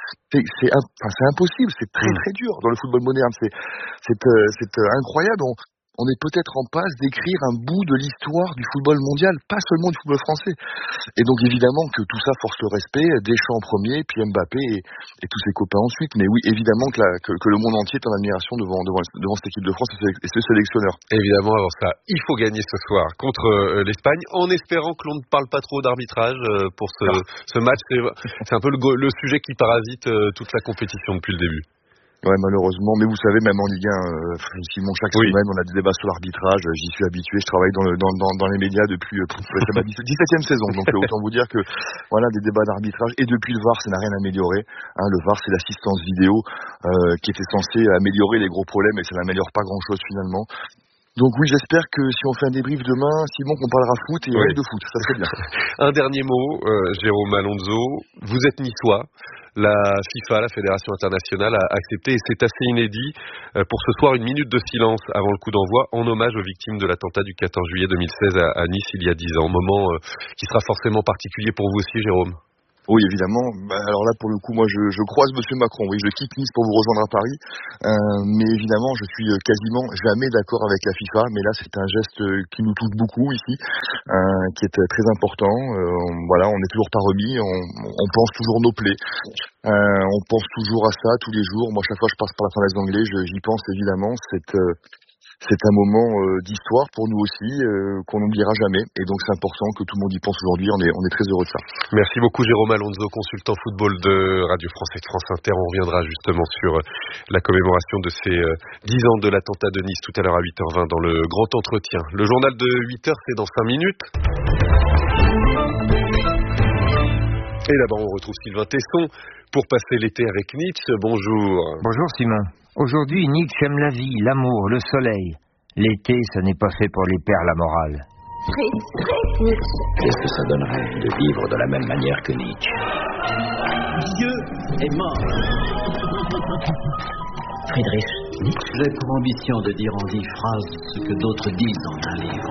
c'est impossible, c'est très très dur dans le football moderne. C'est incroyable. on est peut-être en passe d'écrire un bout de l'histoire du football mondial, pas seulement du football français. Et donc évidemment que tout ça force le respect, Deschamps en premier, puis Mbappé et tous ses copains ensuite. Mais oui, évidemment que le monde entier est en admiration devant cette équipe de France et ce sélectionneur. Évidemment, avant ça, il faut gagner ce soir contre l'Espagne, en espérant que l'on ne parle pas trop d'arbitrage pour ce match. C'est un peu le sujet qui parasite toute la compétition depuis le début. Ouais, malheureusement, mais vous savez, même en Ligue 1, Simon, chaque semaine, on a des débats sur l'arbitrage. J'y suis habitué, je travaille dans les médias depuis c'est ma 17e saison, donc autant vous dire que voilà, des débats d'arbitrage. Et depuis le VAR, ça n'a rien amélioré. Le VAR, c'est l'assistance vidéo qui était censée améliorer les gros problèmes, et ça n'améliore pas grand-chose finalement. Donc oui, j'espère que si on fait un débrief demain, Simon, qu'on parlera foot et de foot, ça serait bien. Un dernier mot, Jérôme Alonso, vous êtes niçois. La FIFA, la Fédération internationale, a accepté, et c'est assez inédit, pour ce soir, une minute de silence avant le coup d'envoi, en hommage aux victimes de l'attentat du 14 juillet 2016 à Nice il y a 10 ans. Moment qui sera forcément particulier pour vous aussi, Jérôme. Oui, évidemment. Alors là, pour le coup, moi, je croise Monsieur Macron. Oui, je quitte Nice pour vous rejoindre à Paris. Mais évidemment, je suis quasiment jamais d'accord avec la FIFA. Mais là, c'est un geste qui nous touche beaucoup ici, qui est très important. Voilà, on n'est toujours pas remis. On pense toujours nos plaies. On pense toujours à ça tous les jours. Moi, chaque fois que je passe par la fenêtre d'anglais, j'y pense évidemment. C'est un moment d'histoire pour nous aussi, qu'on n'oubliera jamais. Et donc c'est important que tout le monde y pense aujourd'hui. On est très heureux de ça. Merci beaucoup Jérôme Alonso, consultant football de Radio France et de France Inter. On reviendra justement sur la commémoration de ces 10 ans de l'attentat de Nice tout à l'heure à 8h20 dans le grand entretien. Le journal de 8h, c'est dans 5 minutes. Et là-bas, on retrouve Sylvain Tesson pour passer l'été avec Nietzsche. Bonjour. Bonjour Simon. Aujourd'hui, Nietzsche aime la vie, l'amour, le soleil. L'été, ça n'est pas fait pour les pères la morale. Qu'est-ce que ça donnerait de vivre de la même manière que Nietzsche? Dieu est mort. Friedrich Nietzsche. J'ai pour ambition de dire en 10 phrases ce que d'autres disent dans un livre.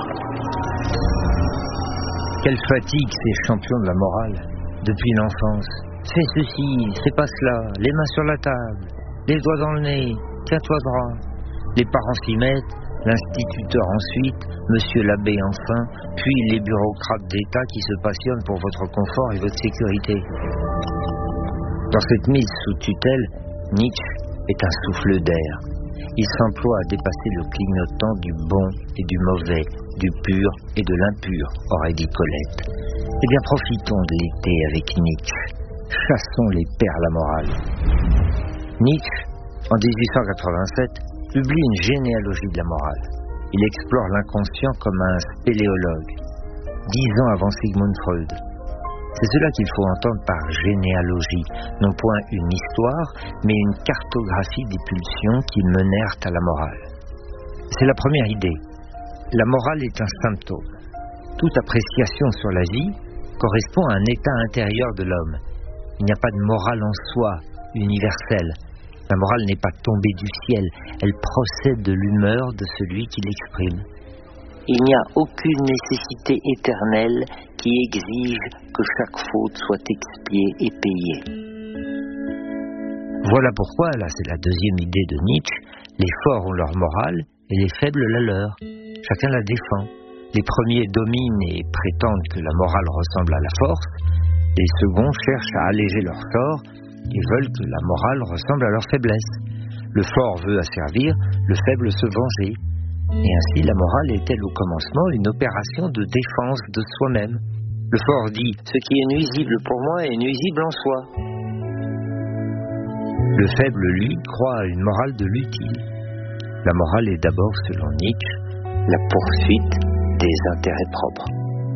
Quelle fatigue ces champions de la morale. Depuis l'enfance. Fais ceci, fais pas cela, les mains sur la table, les doigts dans le nez, tiens-toi droit. Les parents s'y mettent, l'instituteur ensuite, monsieur l'abbé enfin, puis les bureaucrates d'État qui se passionnent pour votre confort et votre sécurité. Dans cette mise sous tutelle, Nietzsche est un souffle d'air. Il s'emploie à dépasser le clignotant du bon et du mauvais, du pur et de l'impur, aurait dit Colette. Eh bien, profitons de l'été avec Nietzsche. Chassons les pères la morale. Nietzsche, en 1887, publie une généalogie de la morale. Il explore l'inconscient comme un spéléologue. 10 ans avant Sigmund Freud. C'est cela qu'il faut entendre par généalogie, non point une histoire, mais une cartographie des pulsions qui menèrent à la morale. C'est la première idée. La morale est un symptôme. Toute appréciation sur la vie correspond à un état intérieur de l'homme. Il n'y a pas de morale en soi, universelle. La morale n'est pas tombée du ciel, elle procède de l'humeur de celui qui l'exprime. Il n'y a aucune nécessité éternelle qui exige que chaque faute soit expiée et payée. Voilà pourquoi, là c'est la deuxième idée de Nietzsche, les forts ont leur morale et les faibles la leur. Chacun la défend. Les premiers dominent et prétendent que la morale ressemble à la force. Les seconds cherchent à alléger leur sort et veulent que la morale ressemble à leur faiblesse. Le fort veut asservir, le faible se venger. Et ainsi, la morale est-elle au commencement une opération de défense de soi-même. Le fort dit « Ce qui est nuisible pour moi est nuisible en soi ». Le faible, lui, croit à une morale de l'utile. La morale est d'abord, selon Nietzsche, la poursuite des intérêts propres.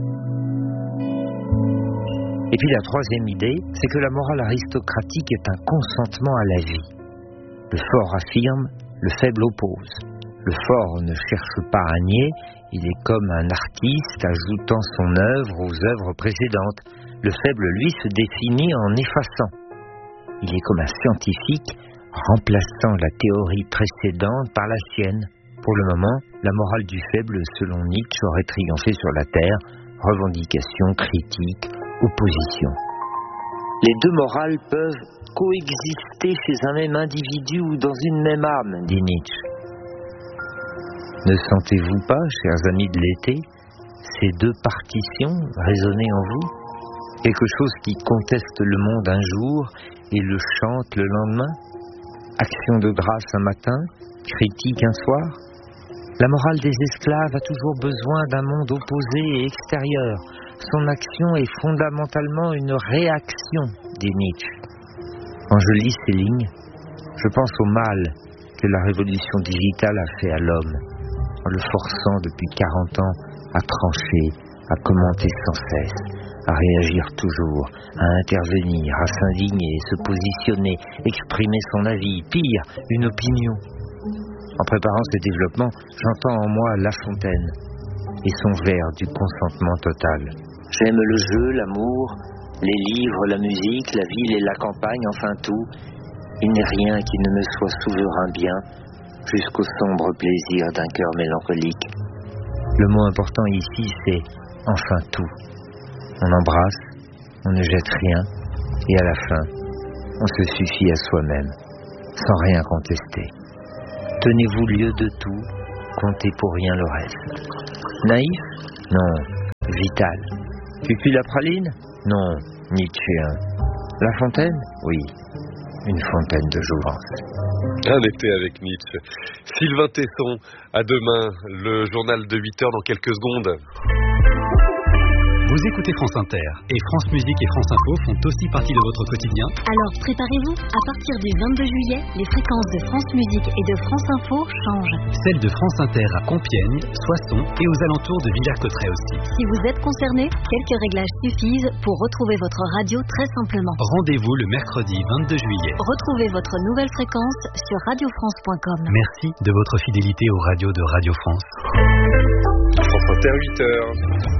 Et puis la troisième idée, c'est que la morale aristocratique est un consentement à la vie. Le fort affirme, le faible oppose. Le fort ne cherche pas à nier, il est comme un artiste ajoutant son œuvre aux œuvres précédentes. Le faible, lui, se définit en effaçant. Il est comme un scientifique remplaçant la théorie précédente par la sienne. Pour le moment, la morale du faible, selon Nietzsche, aurait triomphé sur la terre. Revendication, critique, opposition. Les deux morales peuvent coexister chez un même individu ou dans une même âme, dit Nietzsche. Ne sentez-vous pas, chers amis de l'été, ces deux partitions résonner en vous? Quelque chose qui conteste le monde un jour et le chante le lendemain? Action de grâce un matin, critique un soir? La morale des esclaves a toujours besoin d'un monde opposé et extérieur. Son action est fondamentalement une réaction, dit Nietzsche. Quand je lis ces lignes, je pense au mal que la révolution digitale a fait à l'homme, en le forçant depuis 40 ans à trancher, à commenter sans cesse, à réagir toujours, à intervenir, à s'indigner, se positionner, exprimer son avis, pire, une opinion. En préparant ce développement, j'entends en moi La Fontaine et son vers du consentement total. J'aime le jeu, l'amour, les livres, la musique, la ville et la campagne, enfin tout. Il n'est rien qui ne me soit souverain bien, jusqu'au sombre plaisir d'un cœur mélancolique. Le mot important ici, c'est enfin tout. On embrasse, on ne jette rien, et à la fin, on se suffit à soi-même, sans rien contester. Tenez-vous lieu de tout, comptez pour rien le reste. Naïf? Non. Vital. Cucu la praline? Non. Nietzschéen. La Fontaine? Oui. Une fontaine de jouvence. Un été avec Nietzsche. Sylvain Tesson, à demain, le journal de 8h dans quelques secondes. Vous écoutez France Inter et France Musique et France Info font aussi partie de votre quotidien. Alors préparez-vous, à partir du 22 juillet, les fréquences de France Musique et de France Info changent. Celles de France Inter à Compiègne, Soissons et aux alentours de Villers-Cotterêts aussi. Si vous êtes concerné, quelques réglages suffisent pour retrouver votre radio très simplement. Rendez-vous le mercredi 22 juillet. Retrouvez votre nouvelle fréquence sur radiofrance.com. Merci de votre fidélité aux radios de Radio France. France Inter 8h.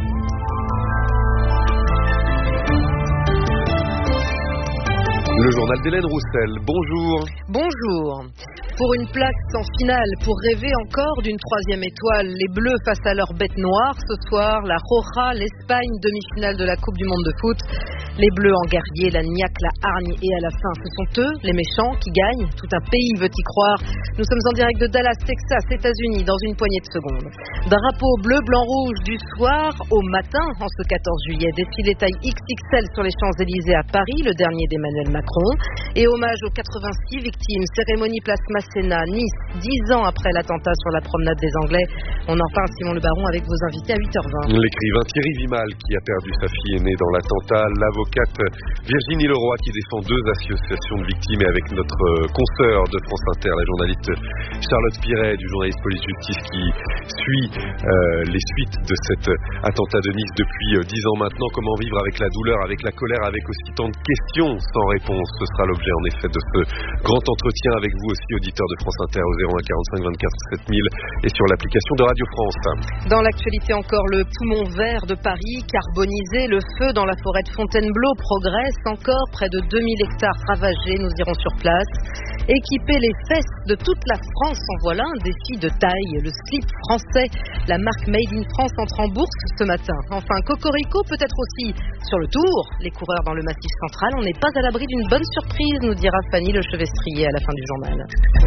Le journal d'Hélène Roussel, bonjour. Bonjour. Pour une place en finale, pour rêver encore d'une troisième étoile, les Bleus face à leur bête noire. Ce soir, la Roja, l'Espagne, demi-finale de la Coupe du Monde de foot. Les Bleus en guerrier, la niaque, la hargne et à la fin, ce sont eux, les méchants, qui gagnent. Tout un pays veut y croire. Nous sommes en direct de Dallas, Texas, États-Unis, dans une poignée de secondes. Drapeau bleu, blanc, rouge du soir au matin, en ce 14 juillet. Défilé taille XXL sur les Champs-Élysées à Paris, le dernier d'Emmanuel Macron. Et hommage aux 86 victimes. Cérémonie place Masséna, Nice, 10 ans après l'attentat sur la promenade des Anglais. On en parle, Simon Le Baron, avec vos invités à 8h20. L'écrivain Thierry Vimal qui a perdu sa fille aînée dans l'attentat. L'avocate Virginie Leroy qui défend 2 associations de victimes. Et avec notre consoeur de France Inter, la journaliste Charlotte Piret du journaliste Police-Justice qui suit les suites de cet attentat de Nice depuis 10 ans maintenant. Comment vivre avec la douleur, avec la colère, avec aussi tant de questions sans réponse. Ce sera l'objet en effet de ce grand entretien avec vous aussi, auditeurs de France Inter, au 01 45 24 7000 et sur l'application de Radio France. Dans l'actualité encore, le poumon vert de Paris, carbonisé, le feu dans la forêt de Fontainebleau progresse encore, près de 2000 hectares ravagés, nous irons sur place. Équiper les fesses de toute la France, en voilà un défi de taille. Le slip français, la marque Made in France entre en bourse ce matin. Enfin, Cocorico peut-être aussi sur le tour. Les coureurs dans le Massif central, on n'est pas à l'abri d'une bonne surprise, nous dira Fanny Lechevestrier à la fin du journal.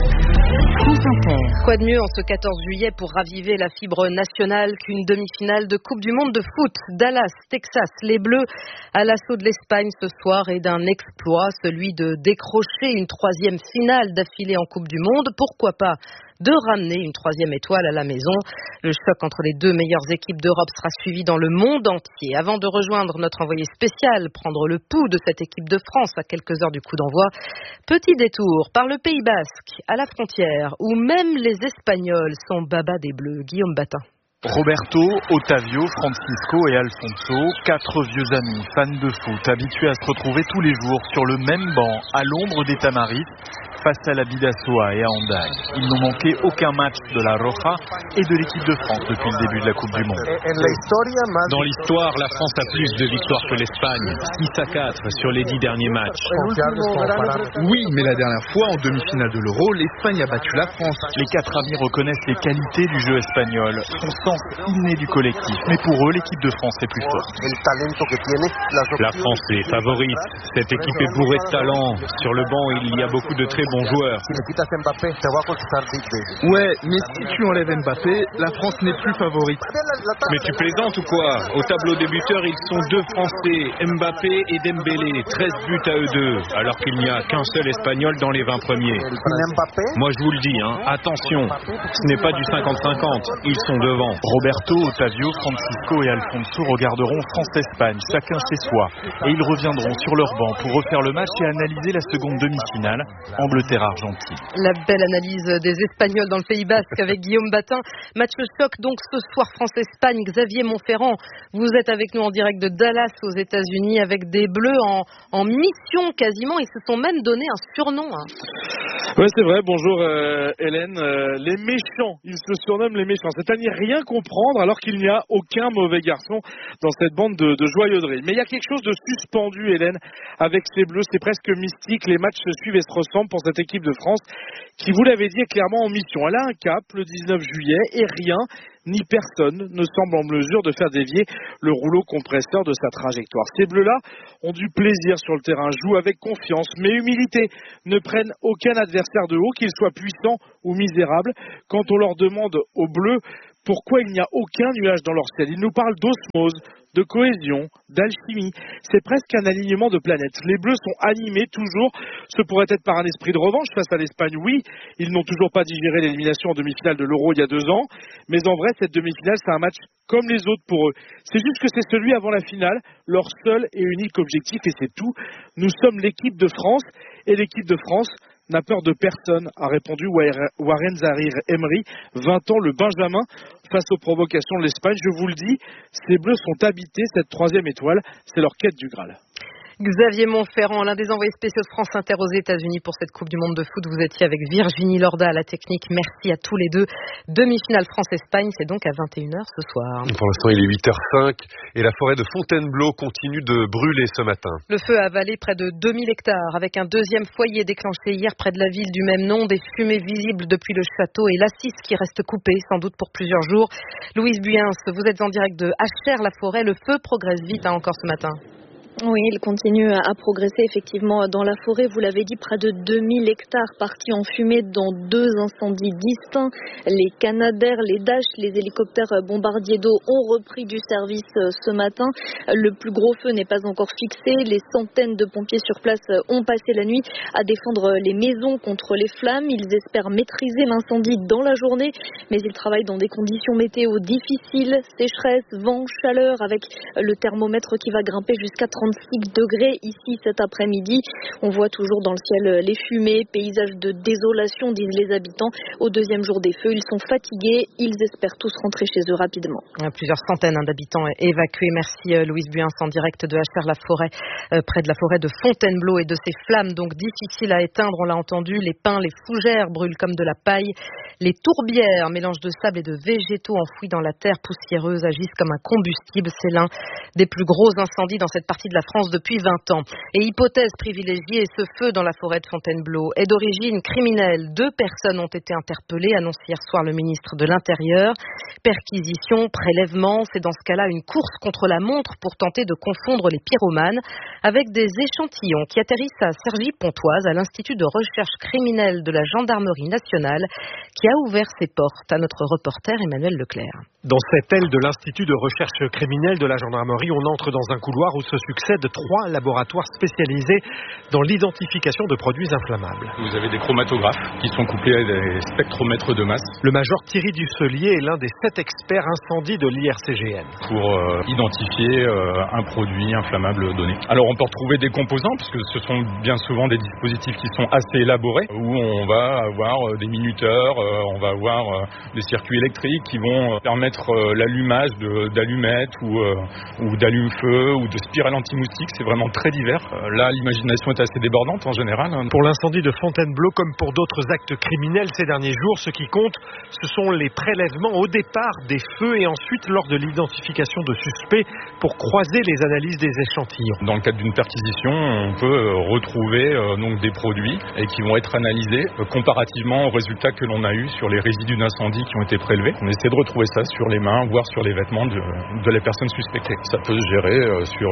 Quoi de mieux en ce 14 juillet pour raviver la fibre nationale qu'une demi-finale de Coupe du Monde de foot. Dallas, Texas, les Bleus à l'assaut de l'Espagne ce soir et d'un exploit, celui de décrocher une troisième finale d'affilée en Coupe du Monde. Pourquoi pas de ramener une troisième étoile à la maison. Le choc entre les 2 meilleures équipes d'Europe sera suivi dans le monde entier. Avant de rejoindre notre envoyé spécial, prendre le pouls de cette équipe de France à quelques heures du coup d'envoi, petit détour par le Pays Basque, à la frontière, où même les Espagnols sont baba des Bleus. Guillaume Batin. Roberto, Otavio, Francisco et Alfonso, 4 vieux amis, fans de foot, habitués à se retrouver tous les jours sur le même banc, à l'ombre des Tamaris, face à la Bidasoa et à Hendaye. Ils n'ont manqué aucun match de la Roja et de l'équipe de France depuis le début de la Coupe du Monde. Dans l'histoire, la France a plus de victoires que l'Espagne, 6-4 sur les 10 derniers matchs. Oui, mais la dernière fois, en demi-finale de l'Euro, l'Espagne a battu la France. Les 4 amis reconnaissent les qualités du jeu espagnol, son sens inné du collectif. Mais pour eux, l'équipe de France est plus forte. La France est favorite. Cette équipe est bourrée de talent. Sur le banc, il y a beaucoup de très bon joueur. Ouais, mais si tu enlèves Mbappé, la France n'est plus favorite. Mais tu plaisantes ou quoi? Au tableau des buteurs, ils sont 2 Français, Mbappé et Dembélé, 13 buts à eux 2, alors qu'il n'y a qu'un seul Espagnol dans les 20 premiers. Moi je vous le dis, attention, ce n'est pas du 50-50, ils sont devant. Roberto, Otavio, Francisco et Alfonso regarderont France-Espagne, chacun chez soi, et ils reviendront sur leur banc pour refaire le match et analyser la seconde demi-finale, Angleterre-Argentine. La belle analyse des Espagnols dans le Pays Basque avec Guillaume Batin. Match choc donc ce soir France-Espagne. Xavier Montferrand, vous êtes avec nous en direct de Dallas aux États-Unis avec des Bleus en mission quasiment. Ils se sont même donné un surnom. Oui, c'est vrai. Bonjour Hélène. Les méchants, ils se surnomment les méchants. C'est à n'y rien comprendre alors qu'il n'y a aucun mauvais garçon dans cette bande de joyauderie. Mais il y a quelque chose de suspendu, Hélène, avec ces Bleus. C'est presque mystique. Les matchs se suivent et se ressemblent pour cette équipe de France qui, vous l'avez dit, est clairement en mission. Elle a un cap le 19 juillet et rien ni personne ne semble en mesure de faire dévier le rouleau compresseur de sa trajectoire. Ces Bleus-là ont du plaisir sur le terrain, jouent avec confiance, mais humilité, ne prennent aucun adversaire de haut, qu'il soit puissant ou misérable. Quand on leur demande aux Bleus pourquoi il n'y a aucun nuage dans leur ciel, ils nous parlent d'osmose, de cohésion, d'alchimie. C'est presque un alignement de planètes. Les Bleus sont animés toujours. Ce pourrait être par un esprit de revanche face à l'Espagne. Oui, ils n'ont toujours pas digéré l'élimination en demi-finale de l'Euro il y a 2 ans. Mais en vrai, cette demi-finale, c'est un match comme les autres pour eux. C'est juste que c'est celui avant la finale, leur seul et unique objectif, et c'est tout. Nous sommes l'équipe de France, et l'équipe de France n'a peur de personne, a répondu Warren Zaïre Emery, 20 ans, le Benjamin, face aux provocations de l'Espagne. Je vous le dis, ces Bleus sont habités, cette 3e étoile, c'est leur quête du Graal. Xavier Montferrand, l'un des envoyés spéciaux de France Inter aux États-Unis pour cette Coupe du Monde de foot. Vous étiez avec Virginie Lorda à la technique. Merci à tous les deux. Demi-finale France-Espagne, c'est donc à 21h ce soir. Pour l'instant, il est 8h05 et la forêt de Fontainebleau continue de brûler ce matin. Le feu a avalé près de 2000 hectares avec un deuxième foyer déclenché hier près de la ville du même nom. Des fumées visibles depuis le château et l'Assis qui reste coupé, sans doute pour plusieurs jours. Louise Buyens, vous êtes en direct de Achères-la-Forêt. Le feu progresse vite encore ce matin. Oui, il continue à progresser effectivement dans la forêt. Vous l'avez dit, près de 2000 hectares partis en fumée dans 2 incendies distincts. Les Canadair, les Dash, les hélicoptères bombardiers d'eau ont repris du service ce matin. Le plus gros feu n'est pas encore fixé. Les centaines de pompiers sur place ont passé la nuit à défendre les maisons contre les flammes. Ils espèrent maîtriser l'incendie dans la journée, mais ils travaillent dans des conditions météo difficiles. Sécheresse, vent, chaleur, avec le thermomètre qui va grimper jusqu'à 36 degrés ici cet après-midi. On voit toujours dans le ciel les fumées, paysage de désolation, disent les habitants. Au 2e jour des feux, ils sont fatigués. Ils espèrent tous rentrer chez eux rapidement. Plusieurs centaines d'habitants évacués. Merci Louise Buyens en direct de Achères-la-Forêt, près de la forêt de Fontainebleau et de ces flammes donc difficiles à éteindre. On l'a entendu, les pins, les fougères brûlent comme de la paille. Les tourbières, mélange de sable et de végétaux enfouis dans la terre poussiéreuse, agissent comme un combustible. C'est l'un des plus gros incendies dans cette partie de la France depuis 20 ans. Et hypothèse privilégiée, ce feu dans la forêt de Fontainebleau est d'origine criminelle. 2 personnes ont été interpellées, annonce hier soir le ministre de l'Intérieur. Perquisition, prélèvement, c'est dans ce cas-là une course contre la montre pour tenter de confondre les pyromanes avec des échantillons qui atterrissent à Cergy-Pontoise, à l'Institut de recherche criminelle de la Gendarmerie nationale, qui a ouvert ses portes à notre reporter Emmanuel Leclerc. Dans cette aile de l'Institut de recherche criminelle de la gendarmerie, on entre dans un couloir où se succèdent 3 laboratoires spécialisés dans l'identification de produits inflammables. Vous avez des chromatographes qui sont couplés à des spectromètres de masse. Le major Thierry Dusselier est l'un des 7 experts incendies de l'IRCGN. Pour identifier un produit inflammable donné. Alors on peut retrouver des composants, puisque ce sont bien souvent des dispositifs qui sont assez élaborés, où on va avoir des minuteurs, on va avoir des circuits électriques qui vont permettre l'allumage d'allumettes ou d'allume-feu ou de spirales anti-moustiques. C'est vraiment très divers. Là, l'imagination est assez débordante en général. Pour l'incendie de Fontainebleau, comme pour d'autres actes criminels ces derniers jours, ce qui compte, ce sont les prélèvements au départ des feux et ensuite lors de l'identification de suspects pour croiser les analyses des échantillons. Dans le cadre d'une perquisition, on peut retrouver donc des produits et qui vont être analysés comparativement aux résultats que l'on a eu sur les résidus d'incendie qui ont été prélevés. On essaie de retrouver ça sur les mains, voire sur les vêtements de la personne suspectée. Ça peut se gérer sur 24,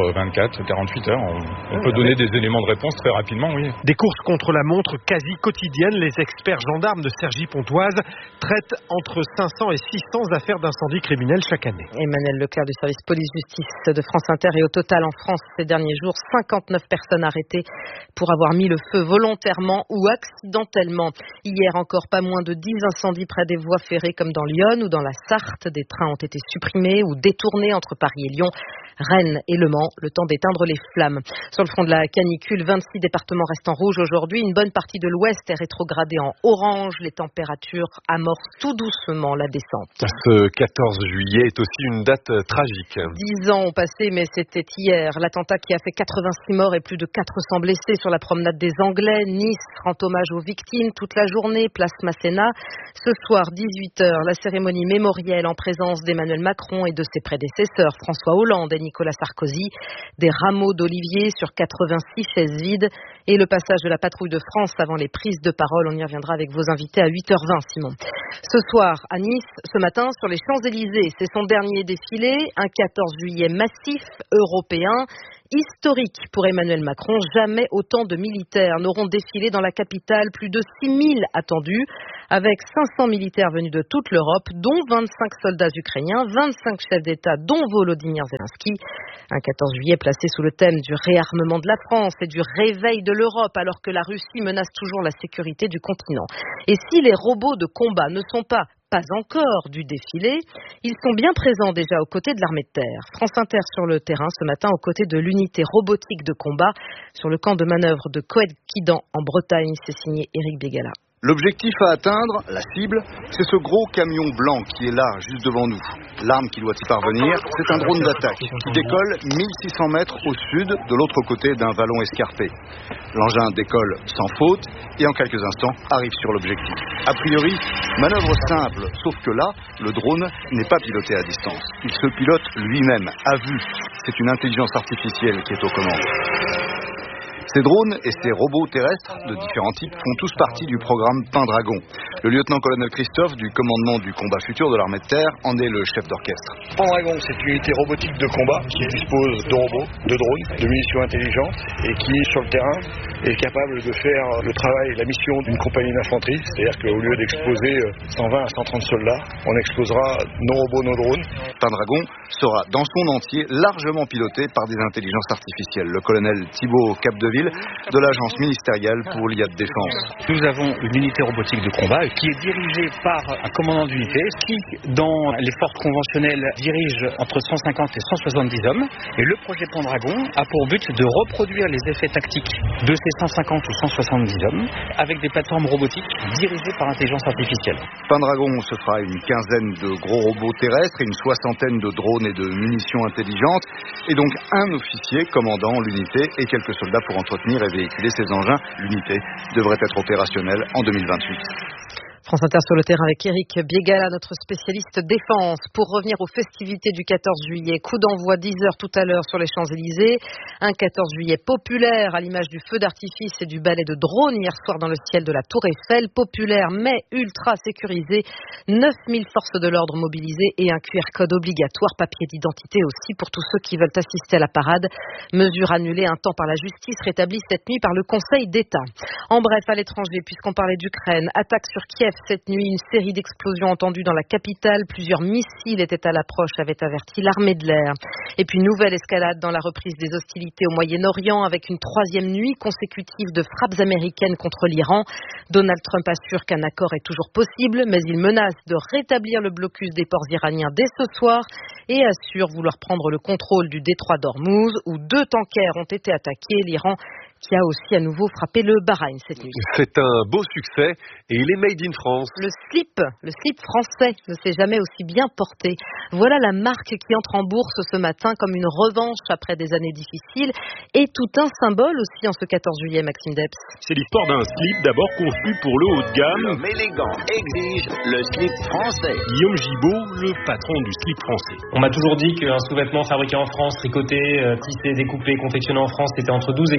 24, 48 heures. On peut donner des éléments de réponse très rapidement, oui. Des courses contre la montre quasi quotidiennes. Les experts gendarmes de Cergy-Pontoise traitent entre 500 et 600 affaires d'incendie criminel chaque année. Emmanuel Leclerc du service police-justice de France Inter. Et au total en France ces derniers jours, 59 personnes arrêtées pour avoir mis le feu volontairement ou accidentellement. Hier encore, pas moins de 10 incendies près des voies ferrées comme dans Lyon ou dans la Sarthe. Des trains ont été supprimés ou détournés entre Paris et Lyon, Rennes et Le Mans, le temps d'éteindre les flammes. Sur le front de la canicule, 26 départements restent en rouge aujourd'hui. Une bonne partie de l'ouest est rétrogradée en orange. Les températures amorcent tout doucement la descente. Ce 14 juillet est aussi une date tragique. 10 ans ont passé, mais c'était hier. L'attentat qui a fait 86 morts et plus de 400 blessés sur la promenade des Anglais. Nice rend hommage aux victimes toute la journée, place Masséna. Ce soir, 18h, la cérémonie mémorielle en présence d'Emmanuel Macron et de ses prédécesseurs, François Hollande et Nicolas Sarkozy. Des rameaux d'olivier sur 86 chaises vides et le passage de la patrouille de France avant les prises de parole. On y reviendra avec vos invités à 8h20, Simon. Ce soir, à Nice, ce matin, sur les Champs-Élysées, c'est son dernier défilé, un 14 juillet massif, européen, historique pour Emmanuel Macron. Jamais autant de militaires n'auront défilé dans la capitale, plus de 6000 attendus, avec 500 militaires venus de toute l'Europe, dont 25 soldats ukrainiens, 25 chefs d'État, dont Volodymyr Zelensky. Un 14 juillet placé sous le thème du réarmement de la France et du réveil de l'Europe, alors que la Russie menace toujours la sécurité du continent. Et si les robots de combat ne sont pas encore du défilé, ils sont bien présents déjà aux côtés de l'armée de terre. France Inter sur le terrain ce matin aux côtés de l'unité robotique de combat sur le camp de manœuvre de Coët-Quidan en Bretagne. C'est signé Éric Bégala. L'objectif à atteindre, la cible, c'est ce gros camion blanc qui est là, juste devant nous. L'arme qui doit y parvenir, c'est un drone d'attaque qui décolle 1600 mètres au sud, de l'autre côté d'un vallon escarpé. L'engin décolle sans faute et en quelques instants arrive sur l'objectif. A priori, manœuvre simple, sauf que là, le drone n'est pas piloté à distance. Il se pilote lui-même, à vue. C'est une intelligence artificielle qui est aux commandes. Ces drones et ces robots terrestres de différents types font tous partie du programme Pendragon. Le lieutenant-colonel Christophe du commandement du combat futur de l'armée de terre en est le chef d'orchestre. Pendragon, c'est une unité robotique de combat qui dispose de robots, de drones, de munitions intelligentes et qui, sur le terrain, est capable de faire le travail et la mission d'une compagnie d'infanterie. C'est-à-dire qu'au lieu d'exposer 120 à 130 soldats, on exposera nos robots, nos drones. Pendragon sera dans son entier largement piloté par des intelligences artificielles. Le colonel Thibaut Capdeville de l'agence ministérielle pour l'IA de défense. Nous avons une unité robotique de combat qui est dirigée par un commandant d'unité qui, dans les forces conventionnelles, dirige entre 150 et 170 hommes. Et le projet Pendragon a pour but de reproduire les effets tactiques de ces 150 ou 170 hommes avec des plateformes robotiques dirigées par intelligence artificielle. Pendragon, ce sera une quinzaine de gros robots terrestres et une soixantaine de drones et de munitions intelligentes. Et donc un officier commandant l'unité et quelques soldats pour entretenir et véhiculer ces engins. L'unité devrait être opérationnelle en 2028. France Inter sur le terrain avec Éric Bégala, notre spécialiste défense. Pour revenir aux festivités du 14 juillet, coup d'envoi 10h tout à l'heure sur les Champs-Élysées. Un 14 juillet populaire à l'image du feu d'artifice et du ballet de drone hier soir dans le ciel de la Tour Eiffel. Populaire mais ultra sécurisé. 9000 forces de l'ordre mobilisées et un QR code obligatoire, papier d'identité aussi pour tous ceux qui veulent assister à la parade. Mesure annulée un temps par la justice, rétablie cette nuit par le Conseil d'État. En bref, à l'étranger, puisqu'on parlait d'Ukraine, attaque sur Kiev cette nuit, une série d'explosions entendues dans la capitale. Plusieurs missiles étaient à l'approche, avait averti l'armée de l'air. Et puis nouvelle escalade dans la reprise des hostilités au Moyen-Orient avec une troisième nuit consécutive de frappes américaines contre l'Iran. Donald Trump assure qu'un accord est toujours possible, mais il menace de rétablir le blocus des ports iraniens dès ce soir et assure vouloir prendre le contrôle du détroit d'Ormuz où 2 tankers ont été attaqués. L'Iran qui a aussi à nouveau frappé le Bahreïn cette nuit. C'est un beau succès et il est made in France. Le slip français ne s'est jamais aussi bien porté. Voilà la marque qui entre en bourse ce matin comme une revanche après des années difficiles et tout un symbole aussi en ce 14 juillet, Maxime Debs. C'est l'histoire d'un slip d'abord conçu pour le haut de gamme. L'homme élégant exige le slip français. Guillaume Gibaud, le patron du slip français. On m'a toujours dit qu'un sous-vêtement fabriqué en France, tricoté, tissé, découpé, confectionné en France, c'était entre 12 et 15 euros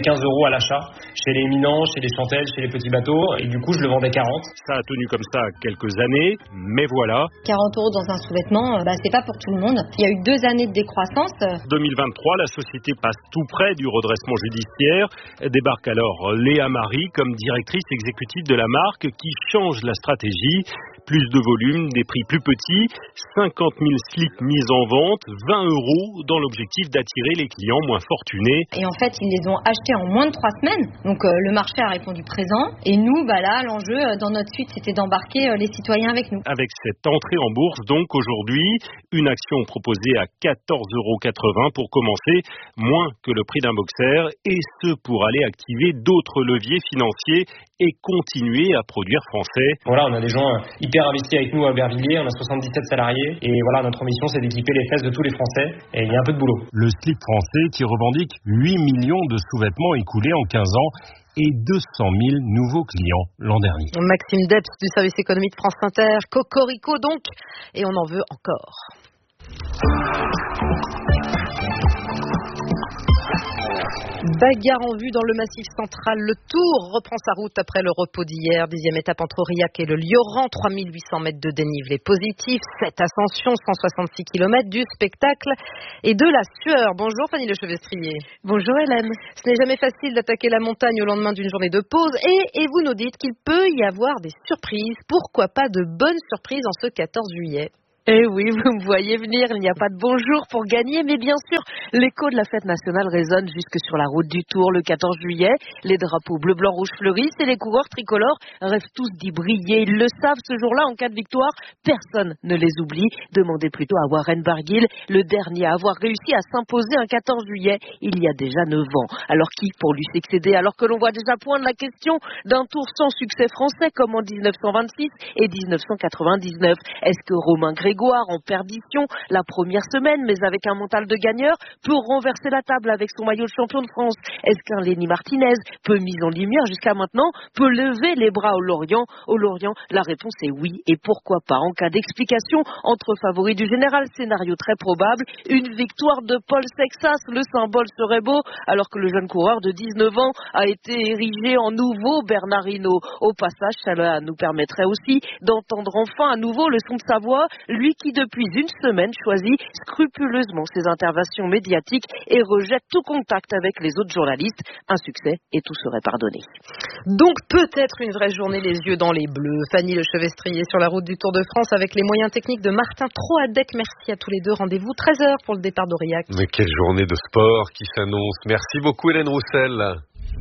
à l'achat, chez les éminents, chez les chantelles, chez les petits bateaux, et du coup je le vendais 40. Ça a tenu comme ça quelques années, mais voilà. 40 € dans un sous-vêtement, c'est pas pour tout le monde. Il y a eu 2 années de décroissance. 2023, la société passe tout près du redressement judiciaire. Débarque alors Léa Marie comme directrice exécutive de la marque qui change la stratégie. Plus de volume, des prix plus petits, 50 000 slips mis en vente, 20 € dans l'objectif d'attirer les clients moins fortunés. Et en fait, ils les ont achetés en moins de 3 semaines. Donc le marché a répondu présent. Et nous, là, l'enjeu dans notre suite, c'était d'embarquer les citoyens avec nous. Avec cette entrée en bourse, donc aujourd'hui, une action proposée à 14,80 € pour commencer, moins que le prix d'un boxer, et ce pour aller activer d'autres leviers financiers et continuer à produire français. Voilà, on a des gens hyper investis avec nous à Aubervilliers, on a 77 salariés et voilà, notre ambition c'est d'équiper les fesses de tous les Français et il y a un peu de boulot. Le slip français qui revendique 8 millions de sous-vêtements écoulés en 15 ans et 200 000 nouveaux clients l'an dernier. Maxime Debs du service économique de France Inter, Cocorico donc, et on en veut encore. Bagarre en vue dans le Massif central. Le Tour reprend sa route après le repos d'hier. 10e étape entre Aurillac et le Lioran. 3800 mètres de dénivelé positif. 7 ascensions, 166 km, du spectacle et de la sueur. Bonjour Fanny Lechevestrier. Bonjour Hélène. Ce n'est jamais facile d'attaquer la montagne au lendemain d'une journée de pause. Et vous nous dites qu'il peut y avoir des surprises. Pourquoi pas de bonnes surprises en ce 14 juillet? Eh oui, vous me voyez venir, il n'y a pas de bonjour pour gagner, mais bien sûr, l'écho de la fête nationale résonne jusque sur la route du Tour le 14 juillet. Les drapeaux bleu, blanc, rouge fleurissent et les coureurs tricolores rêvent tous d'y briller. Ils le savent, ce jour-là, en cas de victoire, personne ne les oublie. Demandez plutôt à Warren Barguil, le dernier à avoir réussi à s'imposer un 14 juillet il y a déjà 9 ans. Alors qui pour lui succéder, alors que l'on voit déjà poindre la question d'un Tour sans succès français comme en 1926 et 1999. Est-ce que Romain Grégoire, en perdition la première semaine, mais avec un mental de gagneur, peut renverser la table avec son maillot de champion de France? Est-ce qu'un Lenny Martinez, peu mis en lumière jusqu'à maintenant, peut lever les bras au Lorient? Au Lorient, la réponse est oui, et pourquoi pas? En cas d'explication entre favoris du général, scénario très probable, une victoire de Paul Sexas, le symbole serait beau, alors que le jeune coureur de 19 ans a été érigé en nouveau Bernard Hinault. Au passage, cela nous permettrait aussi d'entendre enfin à nouveau le son de sa voix, lui qui depuis une semaine choisit scrupuleusement ses interventions médiatiques et rejette tout contact avec les autres journalistes. Un succès et tout serait pardonné. Donc peut-être une vraie journée les yeux dans les bleus. Fanny Lechevestrier sur la route du Tour de France avec les moyens techniques de Martin Troadec. Merci à tous les deux. Rendez-vous 13h pour le départ d'Aurillac. Mais quelle journée de sport qui s'annonce. Merci beaucoup Hélène Roussel.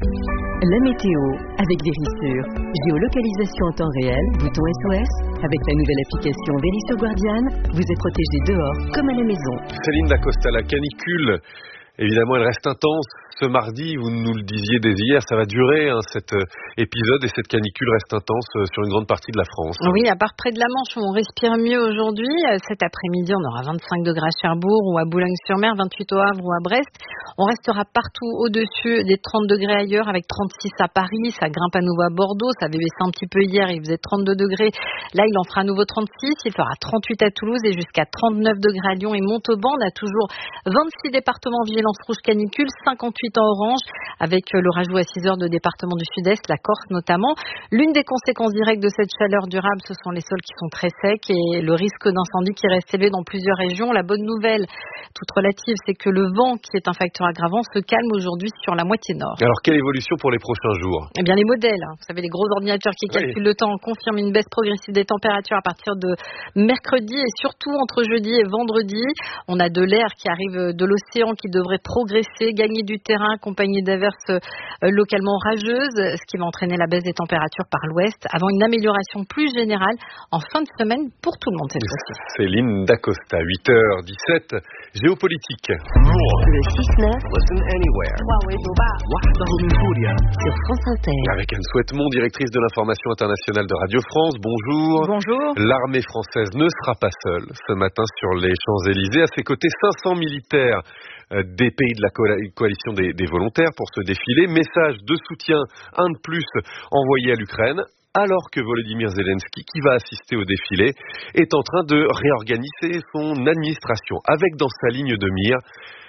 La météo avec Vérissure. Géolocalisation en temps réel, bouton SOS. Avec la nouvelle application Vérissure Guardian, vous êtes protégé dehors comme à la maison. Céline Dacosta, la canicule, évidemment, elle reste intense. Ce mardi, vous nous le disiez dès hier, ça va durer cet épisode et cette canicule reste intense sur une grande partie de la France. Oui, à part près de la Manche où on respire mieux aujourd'hui, cet après-midi on aura 25 degrés à Cherbourg ou à Boulogne-sur-Mer, 28 au Havre ou à Brest. On restera partout au-dessus des 30 degrés ailleurs avec 36 à Paris, ça grimpe à nouveau à Bordeaux, ça avait baissé un petit peu hier, il faisait 32 degrés. Là, il en fera à nouveau 36, il fera 38 à Toulouse et jusqu'à 39 degrés à Lyon et Montauban. On a toujours 26 départements vigilance rouge canicule, 58 en orange, avec le rajout à 6 heures de départements du sud-est, la Corse notamment. L'une des conséquences directes de cette chaleur durable, ce sont les sols qui sont très secs et le risque d'incendie qui reste élevé dans plusieurs régions. La bonne nouvelle, toute relative, c'est que le vent, qui est un facteur aggravant, se calme aujourd'hui sur la moitié nord. Alors, quelle évolution pour les prochains jours? Eh bien, les modèles, vous savez, les gros ordinateurs qui calculent le temps, confirment une baisse progressive des températures à partir de mercredi et surtout entre jeudi et vendredi. On a de l'air qui arrive de l'océan qui devrait progresser, gagner du terrain, accompagné d'averses localement orageuses, ce qui va entraîner la baisse des températures par l'ouest, avant une amélioration plus générale en fin de semaine pour tout le monde cette fois-ci. Céline Dacosta, 8h17, géopolitique. Le 6-9 sur France Inter. Avec Anne Souhaitemont, directrice de l'information internationale de Radio France. Bonjour. Bonjour. L'armée française ne sera pas seule ce matin sur les Champs-Élysées. À ses côtés, 500 militaires des pays de la coalition des volontaires pour ce défilé. Message de soutien, un de plus envoyé à l'Ukraine, alors que Volodymyr Zelensky, qui va assister au défilé, est en train de réorganiser son administration, avec dans sa ligne de mire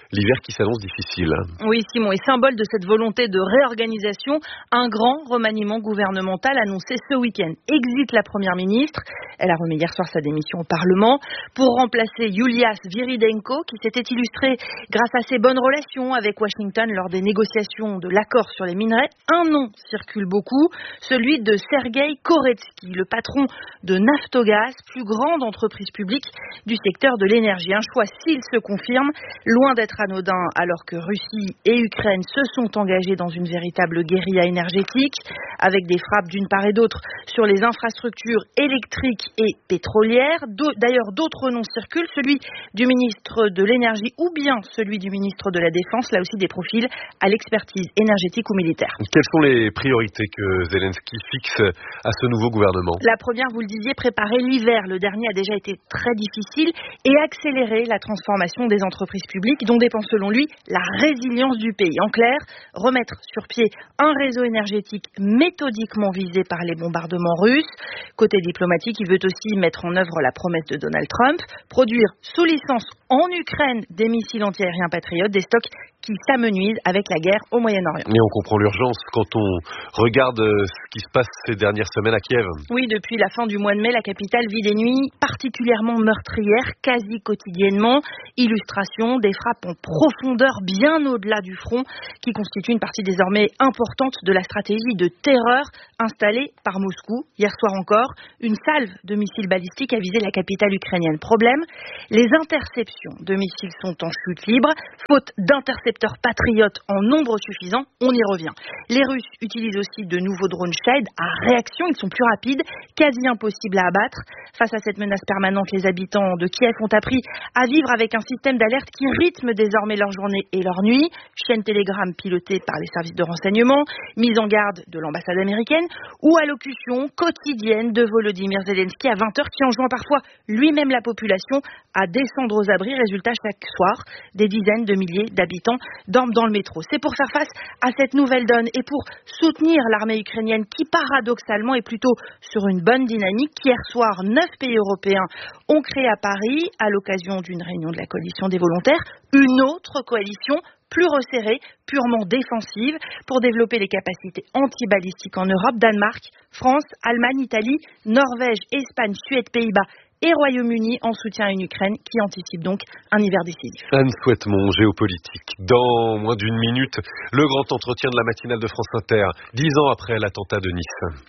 l'hiver qui s'annonce difficile. Oui, Simon, et symbole de cette volonté de réorganisation, un grand remaniement gouvernemental annoncé ce week-end. Exit la première ministre. Elle a remis hier soir sa démission au Parlement pour remplacer Yulia Sviridenko, qui s'était illustrée grâce à ses bonnes relations avec Washington lors des négociations de l'accord sur les minerais. Un nom circule beaucoup, celui de Sergueï Koretsky, le patron de Naftogaz, plus grande entreprise publique du secteur de l'énergie. Un choix, s'il se confirme, loin d'être anodin, alors que Russie et Ukraine se sont engagés dans une véritable guérilla énergétique, avec des frappes d'une part et d'autre sur les infrastructures électriques et pétrolières. D'ailleurs, d'autres noms circulent, celui du ministre de l'énergie ou bien celui du ministre de la Défense, là aussi des profils à l'expertise énergétique ou militaire. Quelles sont les priorités que Zelensky fixe à ce nouveau gouvernement? La première, vous le disiez, préparer l'hiver. Le dernier a déjà été très difficile et accélérer la transformation des entreprises publiques dont dépend selon lui la résilience du pays. En clair, remettre sur pied un réseau énergétique méthodiquement visé par les bombardements russes. Côté diplomatique, il veut aussi mettre en œuvre la promesse de Donald Trump, produire sous licence en Ukraine des missiles antiaériens patriotes, des stocks qui s'amenuisent avec la guerre au Moyen-Orient. Et on comprend l'urgence quand on regarde ce qui se passe ces dernières semaines à Kiev. Oui, depuis la fin du mois de mai, la capitale vit des nuits particulièrement meurtrières, quasi quotidiennement. Illustration des frappes en profondeur bien au-delà du front, qui constituent une partie désormais importante de la stratégie de terreur installée par Moscou. Hier soir encore, une salve de missiles balistiques a visé la capitale ukrainienne. Problème, les interceptions de missiles sont en chute libre, faute d'intercepteurs patriotes en nombre suffisant. On y revient. Les Russes utilisent aussi de nouveaux drones Shahed à réaction. Ils sont plus rapides, quasi impossibles à abattre. Face à cette menace permanente, les habitants de Kiev ont appris à vivre avec un système d'alerte qui rythme désormais leur journée et leur nuit. Chaîne Telegram pilotée par les services de renseignement, mise en garde de l'ambassade américaine ou allocution quotidienne de Volodymyr Zelensky à 20h qui enjoint parfois lui-même la population à descendre aux abris. Résultat, chaque soir, des dizaines de milliers d'habitants dorment dans le métro. C'est pour faire face à cette nouvelle donne et pour soutenir l'armée ukrainienne qui paradoxalement est plutôt sur une bonne dynamique. Hier soir, 9 pays européens ont créé à Paris, à l'occasion d'une réunion de la coalition des volontaires, une autre coalition plus resserrée, purement défensive, pour développer les capacités antibalistiques en Europe. Danemark, France, Allemagne, Italie, Norvège, Espagne, Suède, Pays-Bas et Royaume-Uni en soutien à une Ukraine qui anticipe donc un hiver décisif. Anne Souhaitemont, géopolitique. Dans moins d'une minute, le grand entretien de la matinale de France Inter, 10 ans après l'attentat de Nice.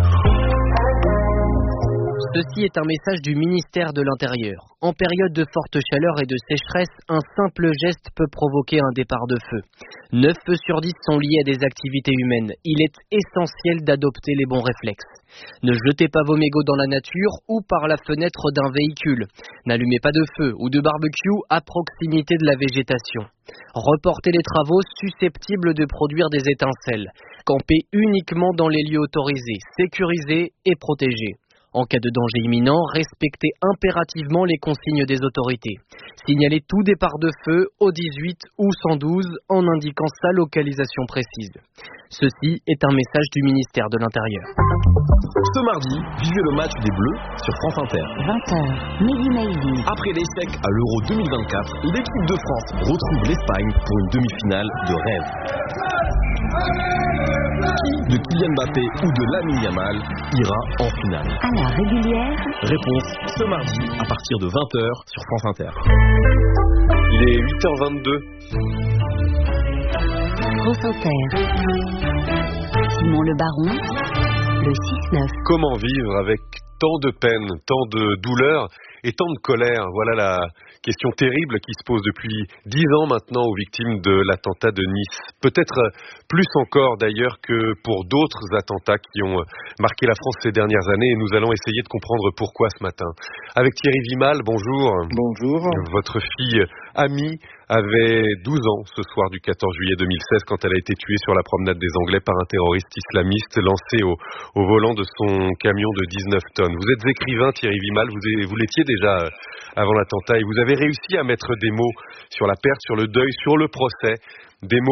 Ceci est un message du ministère de l'Intérieur. En période de forte chaleur et de sécheresse, un simple geste peut provoquer un départ de feu. 9 feux sur 10 sont liés à des activités humaines. Il est essentiel d'adopter les bons réflexes. Ne jetez pas vos mégots dans la nature ou par la fenêtre d'un véhicule. N'allumez pas de feu ou de barbecue à proximité de la végétation. Reportez les travaux susceptibles de produire des étincelles. Campez uniquement dans les lieux autorisés, sécurisés et protégés. En cas de danger imminent, respectez impérativement les consignes des autorités. Signalez tout départ de feu au 18 ou 112 en indiquant sa localisation précise. Ceci est un message du ministère de l'Intérieur. Ce mardi, vivez le match des Bleus sur France Inter. 20h, Mehdi Maizi. Après l'échec à l'Euro 2024, l'équipe de France retrouve l'Espagne pour une demi-finale de rêve. Qui de Kylian Mbappé ou de Lamine Yamal ira en finale? À la régulière. Réponse ce mardi à partir de 20h sur France Inter. Il est 8h22. France Inter. Simon Le Baron, le 6-9. Comment vivre avec tant de peine, tant de douleur et tant de colère? Voilà la question terrible qui se pose depuis 10 ans maintenant aux victimes de l'attentat de Nice. Peut-être plus encore d'ailleurs que pour d'autres attentats qui ont marqué la France ces dernières années, et nous allons essayer de comprendre pourquoi ce matin. Avec Thierry Vimal, bonjour. Bonjour. Votre fille Amie avait 12 ans ce soir du 14 juillet 2016 quand elle a été tuée sur la promenade des Anglais par un terroriste islamiste lancé au volant de son camion de 19 tonnes. Vous êtes écrivain, Thierry Vimal, vous l'étiez déjà avant l'attentat et vous avez réussi à mettre des mots sur la perte, sur le deuil, sur le procès, des mots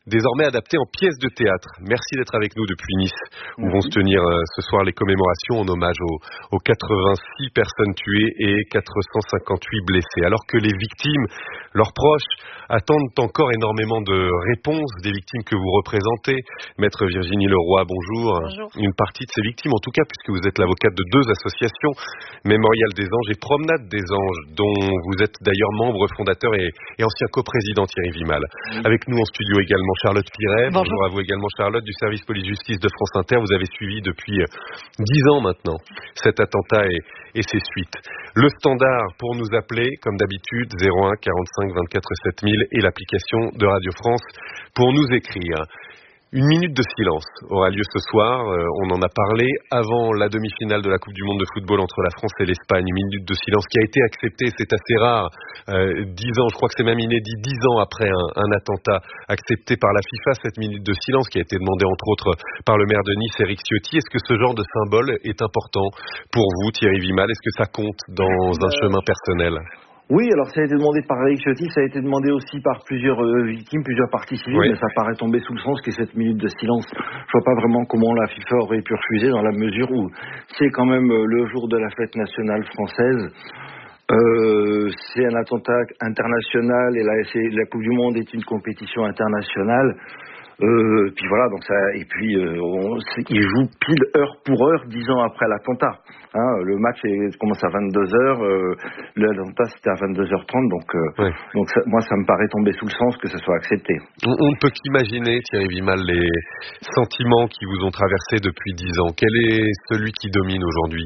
désormais adaptée en pièce de théâtre. Merci d'être avec nous depuis Nice, où vont se tenir ce soir les commémorations en hommage aux 86 personnes tuées et 458 blessées. Alors que les victimes, leurs proches, attendent encore énormément de réponses des victimes que vous représentez. Maître Virginie Leroy, bonjour. Bonjour. Une partie de ces victimes, en tout cas, puisque vous êtes l'avocate de 2 associations, Mémorial des Anges et Promenade des Anges, dont vous êtes d'ailleurs membre fondateur et ancien coprésident Thierry Vimal. Avec nous en studio également Charlotte Piret. Bonjour à vous également Charlotte, du service police-justice de France Inter. Vous avez suivi depuis 10 ans maintenant cet attentat et ses suites. Le standard pour nous appeler, comme d'habitude, 01 45 24 7000 et l'application de Radio France pour nous écrire. Une minute de silence aura lieu ce soir, on en a parlé avant la demi-finale de la Coupe du Monde de football entre la France et l'Espagne. Une minute de silence qui a été acceptée, c'est assez rare, 10 ans, je crois que c'est même inédit, 10 ans après un attentat accepté par la FIFA, cette minute de silence qui a été demandée entre autres par le maire de Nice, Éric Ciotti. Est-ce que ce genre de symbole est important pour vous, Thierry Vimal? Est-ce que ça compte dans un chemin personnel? Oui, alors ça a été demandé par Éric Ciotti, ça a été demandé aussi par plusieurs victimes, plusieurs parties civiles, mais ça paraît tomber sous le sens que cette minute de silence. Je vois pas vraiment comment la FIFA aurait pu refuser dans la mesure où c'est quand même le jour de la fête nationale française. C'est un attentat international et la Coupe du Monde est une compétition internationale. Puis voilà, donc ça, et puis il joue pile heure pour heure 10 ans après l'attentat. Le match commence à 22h, l'attentat c'était à 22h30, donc ça, moi ça me paraît tomber sous le sens que ça soit accepté. On ne peut qu'imaginer, Thierry Vimal, les sentiments qui vous ont traversé depuis 10 ans. Quel est celui qui domine aujourd'hui?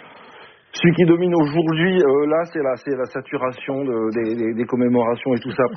Celui qui domine aujourd'hui, là, c'est la saturation des commémorations et tout ça.